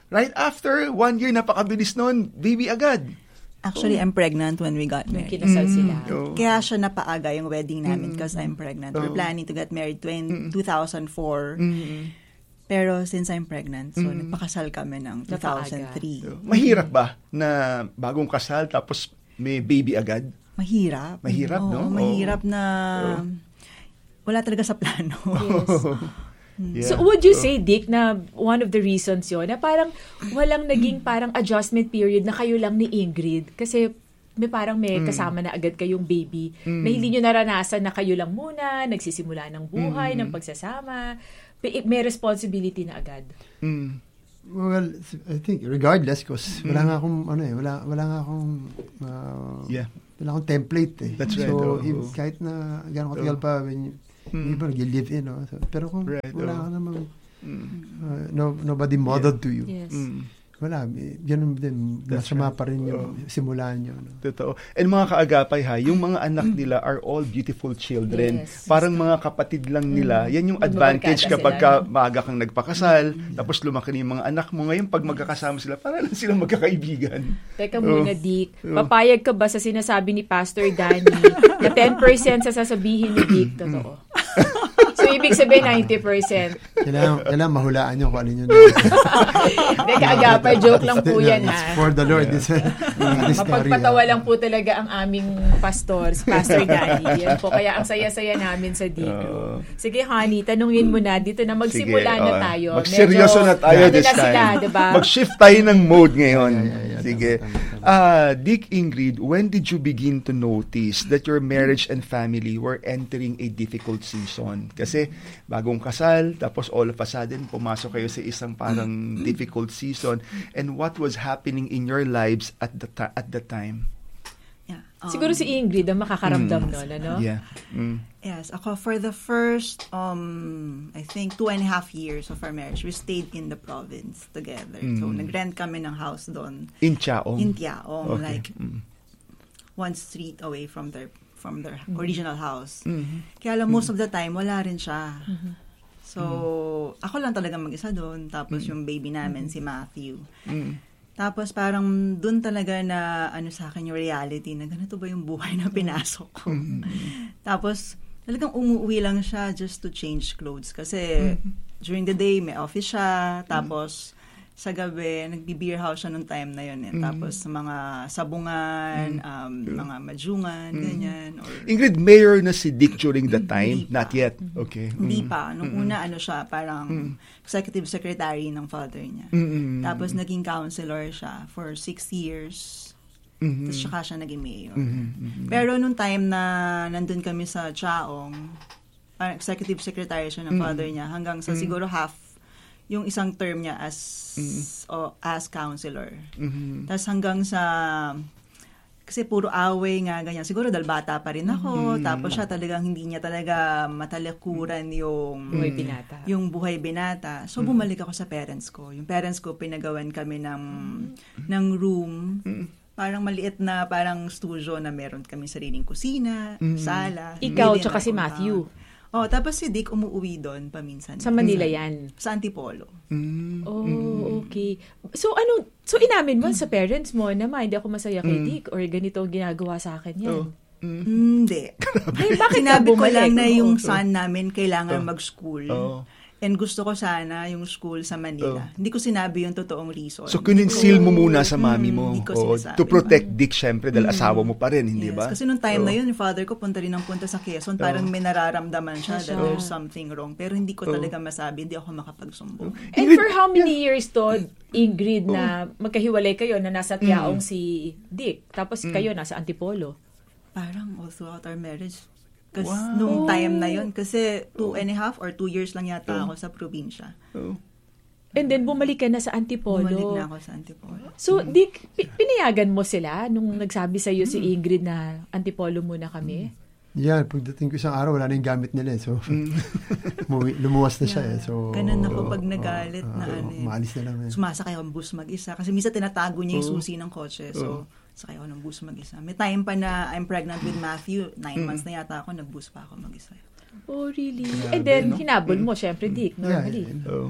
right after, one year, napakabilis nun, baby agad. Actually, I'm pregnant when we got Nung married. kinasal sila. Oh. Kaya siya napaaga yung wedding namin because I'm pregnant. We're planning to get married in two thousand four. Pero since I'm pregnant, so nagpakasal kami ng two thousand three. Mahirap ba na bagong kasal tapos may baby agad? Mahirap. Mahirap, Oo, no? Mahirap na wala talaga sa plano. Yeah. So would you say, Dick, na one of the reasons yun, na parang walang naging parang adjustment period na kayo lang ni Ingrid? Kasi may parang may kasama na agad kayong baby na hindi nyo naranasan na kayo lang muna, nagsisimula ng buhay, ng pagsasama. May, may responsibility na agad. Mm. Well, I think regardless, because wala nga akong, ano eh, wala, wala nga akong, uh, Yeah. wala akong template eh. That's right. So, Oh, if, oh. kahit na gano'ng katagal pa, when you, mm. iba nag-live in, no? So, pero kung Right, wala oh. ka namang, uh, no, nobody modeled to you. Yes. Mm. Wala, ganun din, That's masama right. pa rin yung simulan nyo. No? Totoo. And mga kaagapay ha, yung mga anak nila are all beautiful children. Yes. Parang mga kapatid lang nila. Yan yung advantage Magbabarkada kapag sila, ka no? maaga kang nagpakasal, tapos lumaki na yung mga anak mo. Ngayon, pag magkakasama sila, para lang silang magkakaibigan. Teka muna, Dick. Papayag ka ba sa sinasabi ni Pastor Danny na ten percent sa sasabihin ni Dick totoo? So, ibig sabihin ninety percent. Kailangan, kailangan mahulaan nyo kung ano yun. Teka, agapay, joke lang po yan, It's ha? for the Lord. It's a, this Mapagpatawa lang po talaga ang aming pastor, si Pastor Danny. Yan po. Kaya ang saya-saya namin sa Dick. Oo. Sige, honey, tanungin mo na. Dito na magsimula Sige, na oh. tayo. Magseryoso Medyo- na tayo ano this na time. sila, diba? Mag-shift tayo ng mode ngayon. Yeah, yeah, yeah. Sige. Tama, tama, tama. Ah, Dick, Ingrid, when did you begin to notice that your marriage and family were entering a difficult season? Kasi bagong kasal, tapos all of a sudden, pumasok kayo sa isang parang difficult season. And what was happening in your lives at the ta- at the time? Yeah. Um, Siguro si Ingrid ang makakaramdam nun, ano? Yeah. Mm. Yes, ako for the first, um, I think, two and a half years of our marriage, we stayed in the province together. So, nag-rent kami ng house doon. In Chaong? In Tiaong, Okay. like Mm. one street away from their from their original house. Mhm. Kaya lang, most of the time, wala rin siya. So, ako lang talaga mag-isa doon. Tapos yung baby namin, si Matthew. Mm. Tapos parang doon talaga na ano sa akin yung reality na ganito ba yung buhay na pinasok ko. Tapos talagang umuwi lang siya just to change clothes kasi during the day may office siya, tapos sa gabi nagbi-beer house siya nung time na yun eh. Tapos mga sabungan, um, mga majungan, ganyan. Or, Ingrid, mayor na si Dick during the time? Hindi pa. Not yet. Okay. Hindi Mm. pa. Nung una, ano siya, parang executive secretary ng father niya. Mm-mm. Tapos naging counselor siya for six years. Mhm. Tapos saka siya naging mayor. Mhm. Pero nung time na nandun kami sa Chaong, parang executive secretary siya ng father niya hanggang sa siguro half yung isang term niya as o as counselor. Mhm. Tapos hanggang sa kasi puro away nga ganyan. Siguro dahil bata pa rin ako. Tapos siya talagang hindi niya talaga matalikuran yung Buhay binata. yung buhay binata. So bumalik ako sa parents ko. Yung parents ko pinagawan kami ng ng room. Parang maliit na parang studio na meron kami sariling kusina, sala. Ikaw, within tsaka our si compound. Matthew. Oh, tapos si Dick umuwi doon paminsan. Sa Manila yan. Sa Antipolo. Mm. Oh, okay. So ano, so inamin mo sa parents mo na ma, hindi ako masaya kay Dick or ganito ang ginagawa sa akin yan. Oh. Mm. Hindi. Ay, bakit Sinabi ka ko bumalik? lang na yung Oo. son namin kailangan mag-school. Oh. And gusto ko sana yung school sa Manila. Hindi ko sinabi yung totoong reason. So, kininsil mo muna sa mami mo. Hindi ko Oo, sinasabi. to protect Dick, syempre, dahil asawa mo pa rin, hindi Yes, ba? kasi nung time Oo. na yun, yung father ko punta rin ng punta sa Quezon. Parang may nararamdaman siya that there's something wrong. Pero hindi ko talaga masabi. Hindi ako makapagsumbong. And for how many years to, Ingrid, na magkahiwalay kayo na nasa Tiaong si Dick, tapos kayo nasa Antipolo? Parang all throughout our marriage. Kasi nung time na yun, kasi two and a half or two years lang yata ako sa probinsya. Oo. And then bumalik ka na sa Antipolo. Bumalik na ako sa Antipolo. So, Dick, pi- pinayagan mo sila nung nagsabi sa iyo si Ingrid na Antipolo muna kami? Yan, pagdating ko isang araw, wala na yung gamit nila eh. So, umuwi- lumuwas na siya eh. So, Ganun ako pag oo, nagalit oo, na oo, ano eh. Maalis na lang eh. Sumasakay ako ng bus mag-isa. Kasi minsan tinatago niya yung susi ng kotse. So, sakay ako ng bus mag-isa. May time pa na I'm pregnant with Matthew. Nine months na yata ako, nag-bus pa ako mag-isa. Oh, really? And then, hinabol mo, syempre, Dick, Yeah, normally. yeah, yeah. Oo.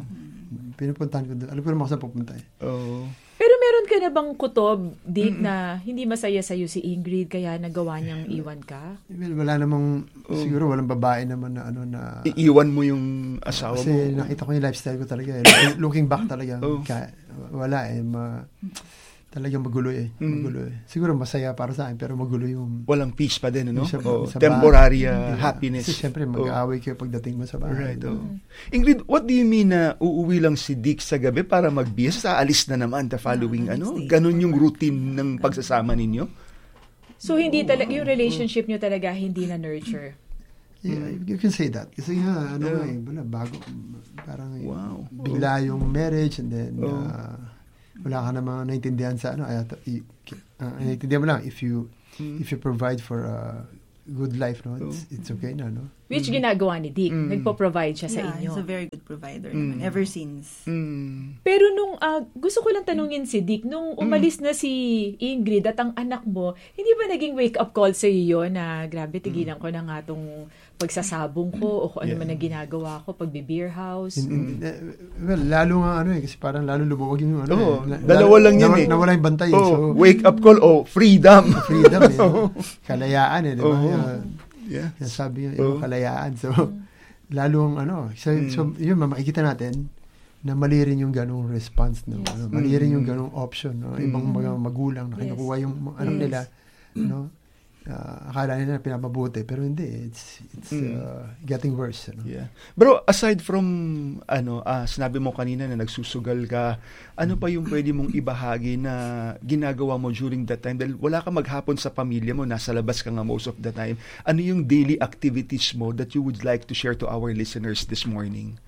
Pinupuntahan ko doon. Alam ko naman ako saan pupunta eh. Oh. Pero meron ka na bang kutob, Dick, mm-hmm. na hindi masaya sa'yo si Ingrid kaya nagawa niyang iwan ka? Well, wala namang, oh. siguro walang babae naman na ano na... Iiwan mo yung asawa kasi mo? Kasi nakita ko yung lifestyle ko talaga eh. Looking back talaga. Oh. Ka, wala eh. Ma, talagang magulo eh. Mm. Magulo eh. Siguro masaya para sa akin pero magulo yung... Walang peace pa din, no? Sa, oh, sa temporary uh, yeah. happiness. Kasi syempre mag-aaway kayo pagdating mo sa bahay. Right, oh. mm. Ingrid, what do you mean na uuwi lang si Dick sa gabi para magbihis? Sa alis na naman the following, yeah, ano? Ganun yung routine ng pagsasama ninyo? So, hindi talaga, yung relationship nyo talaga hindi na nurture? Yeah, you can say that. Kasi nga, ano yeah. nga eh, wala, bago, parang wow. bigla yung marriage and then, oh. uh, wala ka namang naintindihan sa ano, ay, uh, naintindihan mo lang if you mm. if you provide for a good life, no, it's, it's okay na, no? Which mm. ginagawa ni Dick, mm. nagpo-provide siya sa yeah, inyo. He's a very good provider mm. naman, ever since. Mm. Pero nung, uh, gusto ko lang tanungin si Dick, nung umalis mm. na si Ingrid at ang anak mo, hindi ba naging wake-up call sa iyo na, grabe, tigilan ko na nga tong pagsasabong ko o kung ano yeah. man ang ginagawa ko, pagbe-beer house? In, in, uh, well, lalo nga ano eh, kasi parang lalo lumuwag yung ano oh, eh. Dalawa lang yun nawala, eh. Nawala yung bantay. Oh, so, wake up call, oh, freedom. Freedom eh. Kalayaan eh, di ba? Oh. Uh, yeah. Sabi yung oh. kalayaan. So, lalong ano, so, mm. so yun, makikita natin na mali rin yung ganong response, no? Yes. Ano, mali rin yung ganong option, no? Ibang mga magulang na kinukuha yes. yung ano yes. nila, no? Uh, akala nila na pinapabuti pero hindi, it's it's mm. uh, getting worse, ano? Yeah. Bro, aside from ano, uh, sinabi mo kanina na nagsusugal ka, ano pa yung pwede mong ibahagi na ginagawa mo during that time dahil wala ka maghapon sa pamilya mo, nasa labas ka nga most of the time. Ano yung daily activities mo that you would like to share to our listeners this morning?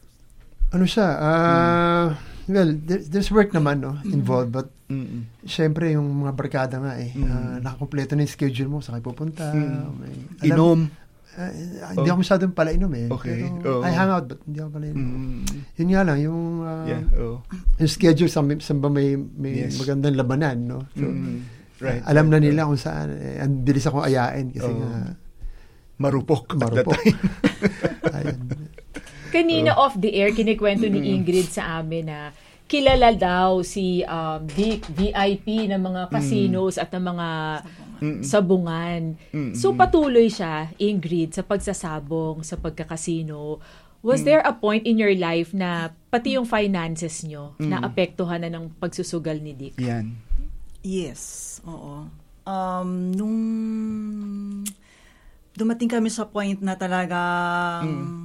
Ano siya? Uh, mm. Well, there, there's work naman, no, involved, but mm-mm. syempre yung mga barkada nga eh, mm. uh, nakakompleto na yung schedule mo, saan kayo pupunta. Mm. May, alam, inom? Uh, uh, hindi oh. ako masyadong pala inom eh. Okay. Pero, oh. I hang out, but hindi ako pala inom. Mm. Yun nga lang, yung, uh, yeah. oh. yung schedule, saan, saan ba may, may yes. magandang labanan, no? So, mm. right. uh, alam right. na nila kung saan. Eh, ang bilis akong ayain kasi oh. nga, marupok. Marupok. Ayun. Kanina uh, off the air, kinikwento ni Ingrid sa amin na kilala daw si um, Dick, V I P ng mga casinos mm. at ng mga sabungan. sabungan. Mm-mm. So patuloy siya, Ingrid, sa pagsasabong, sa pagkakasino. Was mm. there a point in your life na pati yung finances nyo mm. na apektuhan na ng pagsusugal ni Dick? Yan. Yes, oo. Um, nung dumating kami sa point na talagang mm.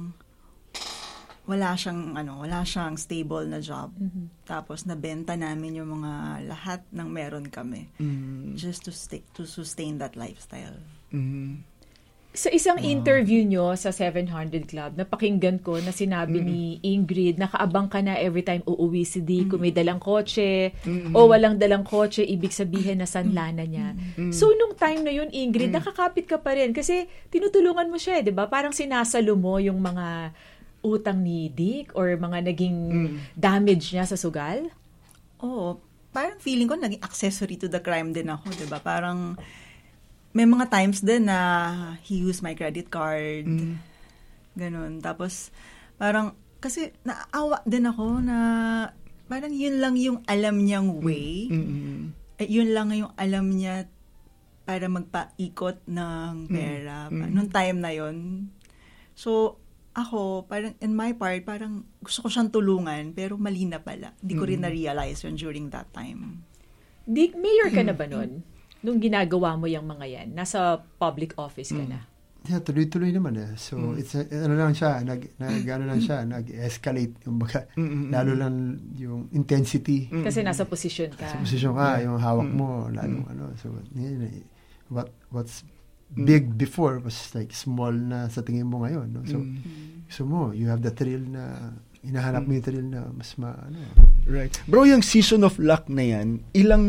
wala siyang ano, wala siyang stable na job. Mm-hmm. Tapos nabenta namin yung mga lahat ng meron kami. Mm-hmm. Just to stay, to sustain that lifestyle. Mm-hmm. Sa isang wow. interview nyo sa seven hundred Club, napakinggan ko na sinabi mm-hmm. ni Ingrid, nakaabang ka na every time uuwi si Dick, mm-hmm. kung may dalang kotse, mm-hmm. o walang dalang kotse, ibig sabihin na sanlana niya. Mm-hmm. So, nung time na yun, Ingrid, mm-hmm. nakakapit ka pa rin. Kasi tinutulungan mo siya, di ba? Parang sinasalo mo yung mga utang ni Dick or mga naging mm. damage niya sa sugal? Oo. Parang feeling ko naging accessory to the crime din ako, di ba? Parang may mga times din na he used my credit card. Mm. Ganun. Tapos parang, kasi naawa din ako na parang yun lang yung alam niyang way. Mm-hmm. Eh, yun lang yung alam niya para magpaikot ng pera. Mm-hmm. Nung time na yun. So, ako, parang in my part, parang gusto ko siyang tulungan, pero mali na pala. Hindi ko rin na-realize yun during that time. Dick, mayor ka na ba nun? Nung ginagawa mo yung mga yan? Nasa public office ka na? Yeah, tuloy-tuloy naman eh. So, mm. it's, ano lang siya, nag, nag, ano lang siya, nag-escalate. Yung baga, mm-hmm. lalo lang yung intensity. Kasi nasa posisyon ka. Nasa posisyon ka, yung hawak mo, lalo, mm. ano. So, yun, what, what's big before was like small na sa tingin mo ngayon, no? So, mm. so mo, you have the thrill na hinahanap mo yung thrill na mas ma, ano. Right. Bro, yung season of luck na yan, ilang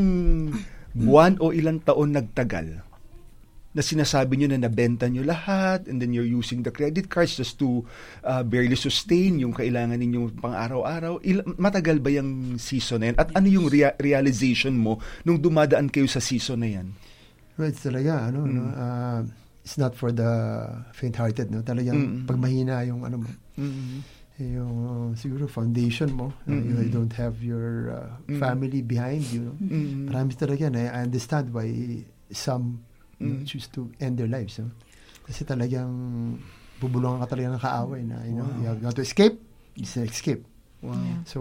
buwan o ilang taon nagtagal na sinasabi nyo na nabenta nyo lahat and then you're using the credit cards just to uh, barely sustain yung kailangan ninyong pang-araw-araw. Il- matagal ba yung season na yan? At ano yung rea- realization mo nung dumadaan kayo sa season na yan? Right, talaga, ano, mm. no? Uh, it's not for the faint-hearted, no? Talagang mm. pag mahina yung ano mo. Mm. yung siguro foundation mo. Uh, Mm-mm. you don't have your uh, Mm. family behind you. No? Mm-mm. Marami talaga yan. I understand why some you know, Mm. choose to end their lives. No? Kasi talagang bubulungan ka talaga ng kaaway na, you know, Wow. you have got to escape, it's an escape. Wow. So,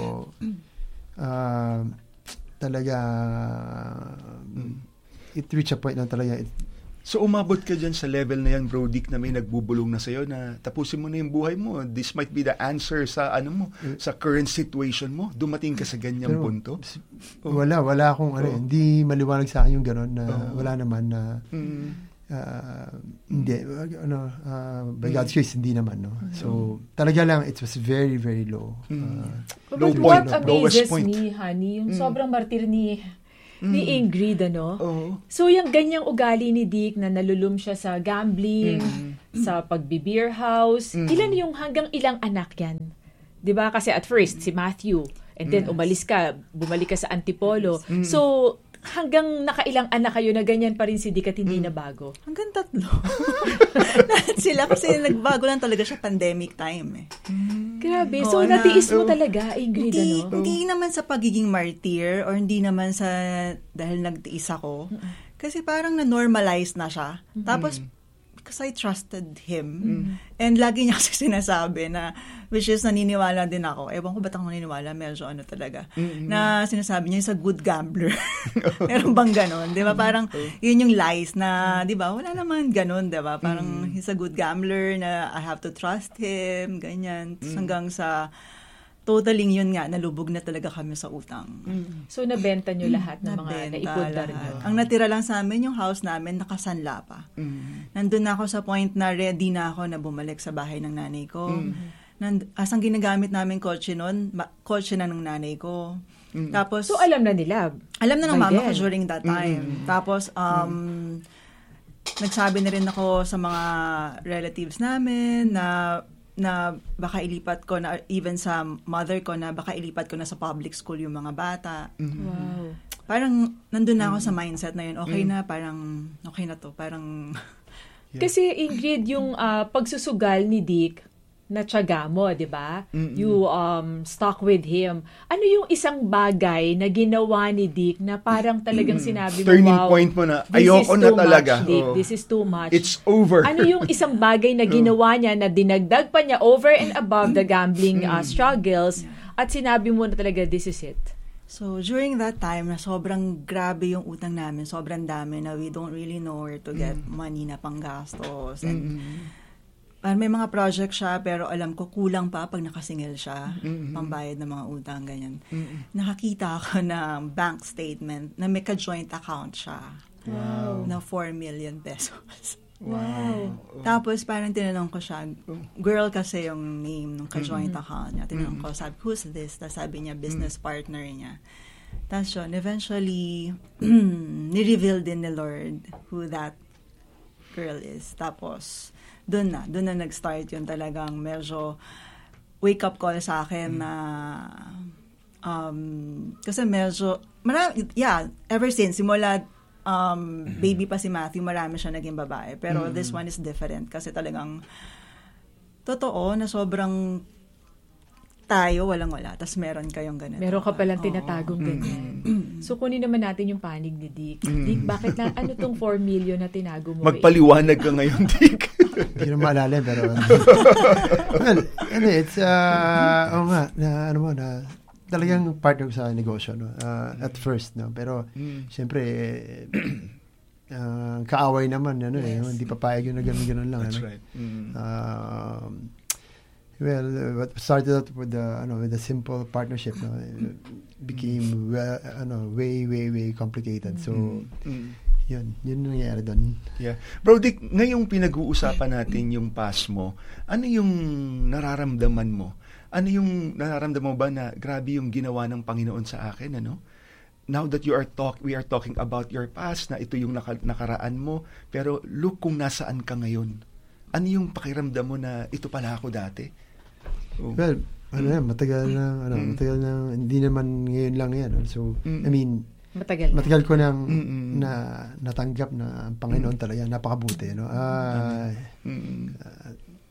uh, talaga, it reach a point na talaga, it, So umabot ka dyan sa level na yan, Bro Dick, na may nagbubulong na sa'yo na tapusin mo na yung buhay mo. This might be the answer sa ano mo, sa current situation mo. Dumating ka sa ganyang Pero, punto. Oh. wala, wala akong, ano, Oh. hindi maliwanag sa akin yung gano'n na Oh. wala naman na, Mm. uh, hindi, ano, uh, by God's grace, hindi naman, no? So, talaga lang, it was very, very low. Uh, But Low what point, lowest amazes point. me, honey, yung Mm. sobrang martir ni ni Ingrid, ano? Oo. So, yung ganyang ugali ni Dick na nalulum siya sa gambling, sa pagbe-beer house, ilan yung hanggang ilang anak yan? 'Di ba? Kasi at first, si Matthew, and then umalis ka, bumalik ka sa Antipolo. So, hanggang nakailang anak kayo na ganyan pa rin si Dick at hindi na bago? Hanggang tatlo. Lahat sila kasi nagbago lang talaga siya pandemic time eh. Grabe. Oo So, na. natiis mo talaga, Ingrid, Hindi, ano? hindi naman sa pagiging martyr or hindi naman sa dahil nagtiis ako. Kasi parang na-normalize na siya. Tapos, because I trusted him. And lagi niya kasi sinasabi na, which is naniniwala din ako. Ewan ko ba't ako naniniwala, medyo ano talaga. Na sinasabi niya, he's a good gambler. Meron bang ganon? Di ba? Parang, yun yung lies na, di ba? Wala naman ganon, di ba? Parang, he's a good gambler na I have to trust him, ganyan. Tapos hanggang sa, totaling yun nga, nalubog na talaga kami sa utang. So, nabenta nyo lahat ng mga Nabenta naipundar lahat. nyo. Ang natira lang sa amin, yung house namin, nakasanla pa. Nandun na ako sa point na ready na ako na bumalik sa bahay ng nanay ko. Nand- asang ginagamit namin kotse nun, ma- kotse na ng nanay ko. Tapos, So, alam na nila. alam na ng by mama ko then. during that time. Tapos, um, nagsabi na rin ako sa mga relatives namin na na baka ilipat ko na, even sa mother ko, na baka ilipat ko na sa public school yung mga bata. Wow. Parang, nandun na ako sa mindset na yun. Okay na, parang, okay na to. Parang, Kasi Ingrid, yung ah, pagsusugal ni Dick na tiyaga mo, di ba? You um, stuck with him. Ano yung isang bagay na ginawa ni Dick na parang talagang sinabi mo, Turning wow, point mo na, this ayoko is na too talaga. much, Dick. Oo. This is too much. It's over. Ano yung isang bagay na ginawa niya na dinagdag pa niya over and above the gambling uh, struggles at sinabi mo na talaga, this is it? so, during that time, na sobrang grabe yung utang namin, sobrang dami na we don't really know where to get money na panggastos. And, uh, may mga project siya, pero alam ko kulang pa pag nakasingil siya, pambayad ng mga utang, ganyan. Nakakita ako ng bank statement na may ka-joint account siya. Wow. Na four million pesos. Wow. Tapos parang tinanong ko siya, girl kasi yung name ng ka-joint account niya. Tinanong ko, sabi, who's this? Tapos sabi niya, business partner niya. Tapos yun, eventually, ni-reveal din ni Lord who that girl is. Tapos, doon na, doon na nag-start yun talagang medyo wake-up call sa akin na um, kasi medyo, marami, yeah, ever since, simula um, baby pa si Matthew, marami siya naging babae. Pero this one is different kasi talagang totoo na sobrang tayo, walang-wala. Tapos meron kayong ganito. Meron ka palang Oo. tinatagong ganyan. So, kunin naman natin yung panig ni Dick. Dick, bakit na, ano tong four million na tinago mo? Magpaliwanag ka ngayon, Dick. Hindi ko na maalala, pero, well, ano, it's, uh, oo nga, na, ano mo, na, talagang partner ko sa negosyo, no? Uh, at first, no? Pero, siyempre, uh, kaaway naman, ano, eh, hindi papayag yun na ganun-ganun lang, That's ano? right. Mm. Um, well, uh, what started out with the, ano, with a simple partnership, no? It became, well, ano, way, way, way complicated. So, Mm. yun, yun nangyayari doon. Yeah. Bro Dick, ngayong pinag-uusapan natin yung past mo, ano yung nararamdaman mo? Ano yung nararamdaman mo ba na grabe yung ginawa ng Panginoon sa akin, ano? Now that you are talk, we are talking about your past, na ito yung naka, nakaraan mo, pero look kung nasaan ka ngayon. Ano yung pakiramdam mo na ito pala ako dati? Oh. Well, ano yan, matagal na, ano, Mm. matagal na, hindi naman ngayon lang yan. no? So, Mm. I mean, Matagal. matagal ko nang Mm-mm. na natanggap na ang Panginoon talaga napakabuti, no? Ah, Mm. uh,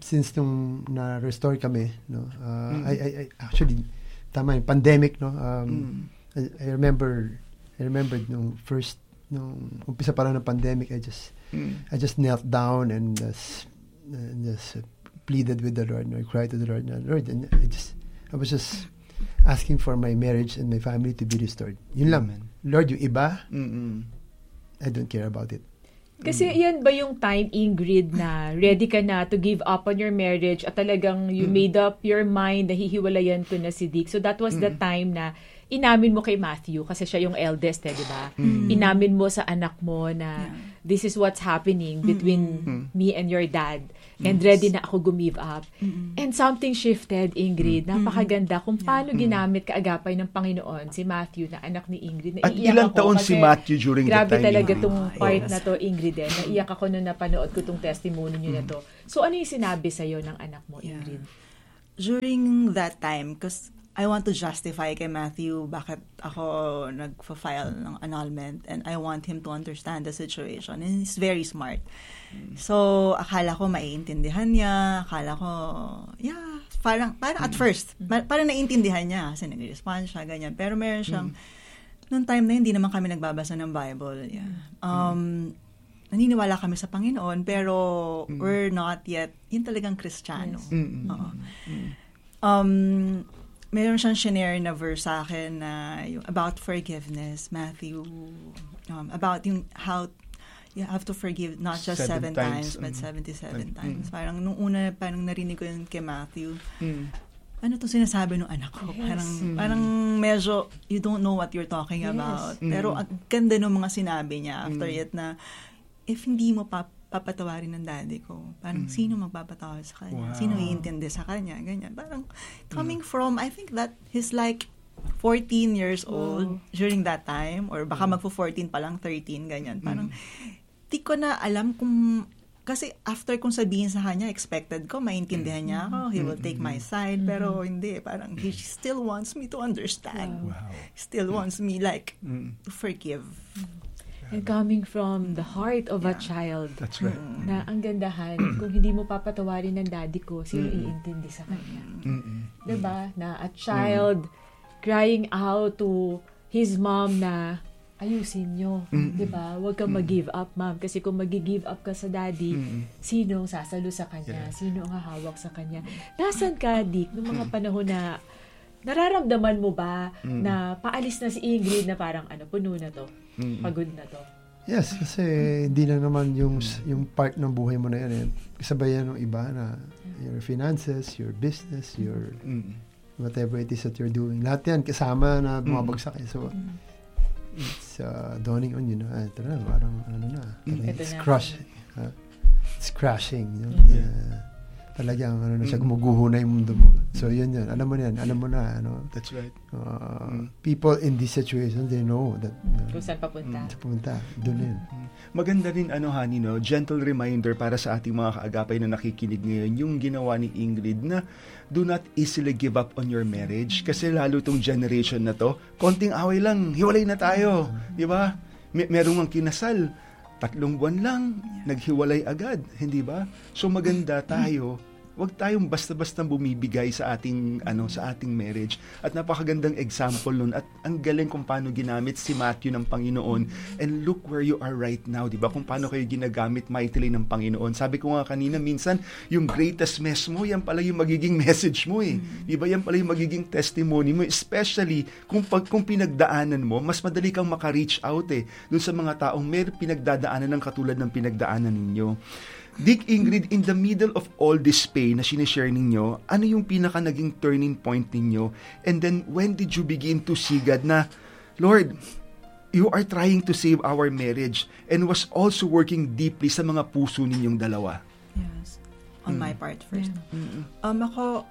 since nung na-restore kami, no, uh, mm. I, I, I actually, tama yung pandemic, no, um, mm. I, I remember, I remember nung first, nung umpisa pa lang ng pandemic, I just, mm. I just knelt down and just, and just uh, pleaded with the Lord, no, I cried to the Lord, no, Lord, and I just, I was just asking for my marriage and my family to be restored. Yun lang, man. Lord, yung iba, Mm-mm. I don't care about it. Kasi yan ba yung time, Ingrid, na ready ka na to give up on your marriage at talagang you mm. made up your mind na hihiwalayan ko na si Dick. So that was mm. the time na inamin mo kay Matthew kasi siya yung eldest, eh, di ba? Mm. Inamin mo sa anak mo na yeah. this is what's happening between mm. me and your dad. And yes. ready na ako gumive up. Mm-hmm. And something shifted, Ingrid. Mm-hmm. Napakaganda kung paano yeah. ginamit kaagapay ng Panginoon si Matthew na anak ni Ingrid. At ilang taon si Matthew during that time? Grabe talaga itong part yes. na to, Ingrid. Eh. Naiyak ako nung napanood ko itong testimony niyo mm-hmm. na to. So ano yung sinabi sa'yo ng anak mo, Ingrid? Yeah. During that time, because I want to justify kay Matthew bakit ako nag-file ng annulment, and I want him to understand the situation. And he's very smart. So, akala ko maiintindihan niya. Akala ko, yeah, parang, parang at first, parang naiintindihan niya kasi nag-respond siya, ganyan. Pero meron siyang, mm. noong time na yun, hindi naman kami nagbabasa ng Bible. Yeah. Um, naniniwala kami sa Panginoon, pero mm. we're not yet, yun talagang Kristiyano. Yes. Mm-hmm. Oo. Um, meron siyang shinare na verse sa akin na yung about forgiveness, Matthew, um, about yung how you have to forgive not just seven, seven times, times but mm. seventy-seven mm. times. Parang nung una, parang narinig ko yun kay Matthew. Mm. Ano to sinasabi ng anak ko? Yes. Parang, mm. parang medyo, you don't know what you're talking yes. about. Mm. Pero ang ganda ng mga sinabi niya after mm. it na, if hindi mo pa, papatawarin ng daddy ko, parang mm. sino magpapatawad sa kanya? Wow. Sino iintindi sa kanya? Ganyan. Parang coming mm. from, I think that he's like fourteen years old oh. during that time, or baka mm. magpo-fourteen pa lang, thirteen, ganyan. Parang, mm. di ko na alam kung, kasi after kong sabihin sa kanya, expected ko, maintindihan niya ako, he will take my side, pero hindi, parang he still wants me to understand. Wow. Still wants me, like, to forgive. And coming from the heart of yeah. a child. That's right. Na ang gandahan, kung hindi mo papatawarin ng daddy ko, sino mm. iintindi sa kanya? Mm-mm. Diba? Na a child mm. crying out to his mom na, ayusin nyo, mm-hmm. di ba? Huwag kang mm-hmm. mag-give up, ma'am. Kasi kung mag-give up ka sa daddy, mm-hmm. sino ang sasalo sa kanya? Yeah. Sino ang hahawak sa kanya? Nasaan ka, Dick, noong mga panahon na nararamdaman mo ba mm-hmm. na paalis na si Ingrid na parang ano, puno na to? Mm-hmm. Pagod na to? Yes, kasi hindi lang naman yung yung part ng buhay mo na yan. Eh. Kasabay yan ng iba na your finances, your business, your mm-hmm. whatever it is that you're doing. Lahat yan kasama na bumabagsak. Mm-hmm. So, it's uh, dawning on you na, ah, ito na, parang, ano na, parang it's crushing. Uh, it's crashing. You know? Mm-hmm. Yeah. Talagang, ano na siya, gumuguho na yung mundo mo. So, yun yun. Alam mo na yan. Alam mo na, ano. That's right. Uh, mm. People in this situation, they know that. Uh, kung saan papunta. Saan papunta. Doon yun. Mm. Maganda rin, ano, Honey, no? Gentle reminder para sa ating mga kaagapay na nakikinig ngayon, yung ginawa ni Ingrid na do not easily give up on your marriage. Kasi lalo tong generation na to, konting away lang, hiwalay na tayo. Di ba? May, merong ang kinasal, tatlong buwan lang, naghiwalay agad. Hindi ba? So maganda tayo, wag tayong basta-basta bumibigay sa ating ano sa ating marriage. At napakagandang example nun at ang galing kung paano ginamit si Matthew ng Panginoon. And look where you are right now, 'di ba? Kung paano kayo ginagamit mightily ng Panginoon. Sabi ko nga kanina, minsan yung greatest mess mo, yan pala yung magiging message mo eh. 'Di ba? Yan pala yung magiging testimony mo, especially kung pag kung pinagdaanan mo, mas madali kang maka-reach out eh dun sa mga taong may pinagdadaanan ng katulad ng pinagdaanan ninyo. Dick, Ingrid, in the middle of all this pain na sinishare ninyo, ano yung pinaka naging turning point ninyo? And then, when did you begin to see God na, Lord, you are trying to save our marriage and was also working deeply sa mga puso ninyong dalawa? Yes. On mm. my part first. Yeah. Um, ako,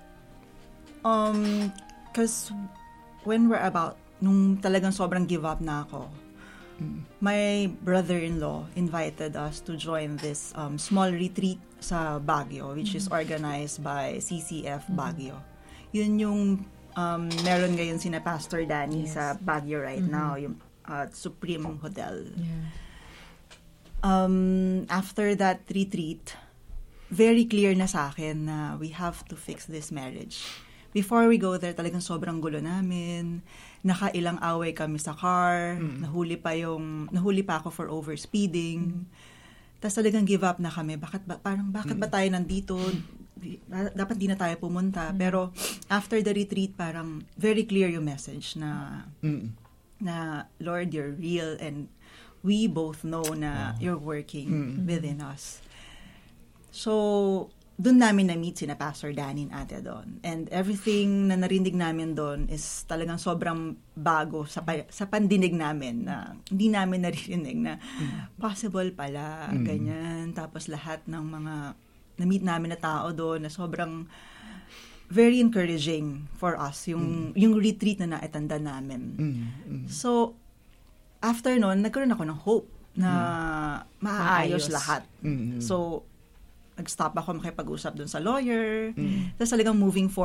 um, because when we're about, nung talagang sobrang give up na ako, my brother-in-law invited us to join this um, small retreat sa Baguio, which mm-hmm. is organized by C C F Baguio. Mm-hmm. Yun yung um, meron ngayon sina Pastor Danny yes. sa Baguio right mm-hmm. now, yung uh, Supreme Hotel. Yeah. Um, after that retreat, very clear na sa akin na we have to fix this marriage. Before we go there, talagang sobrang gulo namin. Nakailang away kami sa car. Mm. Nahuli pa yung, nahuli pa ako for overspeeding. Mm. Tapos talagang give up na kami. Bakit ba, parang, bakit mm. ba tayo nandito? Dapat di na tayo pumunta. Mm. Pero after the retreat, parang very clear yung message na, mm. na Lord, you're real and we both know na oh. you're working mm. within us. So, doon namin na-meet sina Pastor Danny and Ate Don. And everything na narinig namin doon is talagang sobrang bago sa, pa- sa pandinig namin na hindi namin naririnig na possible pala, mm. ganyan. Tapos lahat ng mga na-meet namin na tao doon na sobrang very encouraging for us, yung, mm. yung retreat na naitanda namin. Mm. Mm. So, after noon, nagkaroon ako ng hope na mm. maayos lahat. Mm. So, nag-stop ako makipag-usap dun sa lawyer. Mm. Tapos talagang moving forward,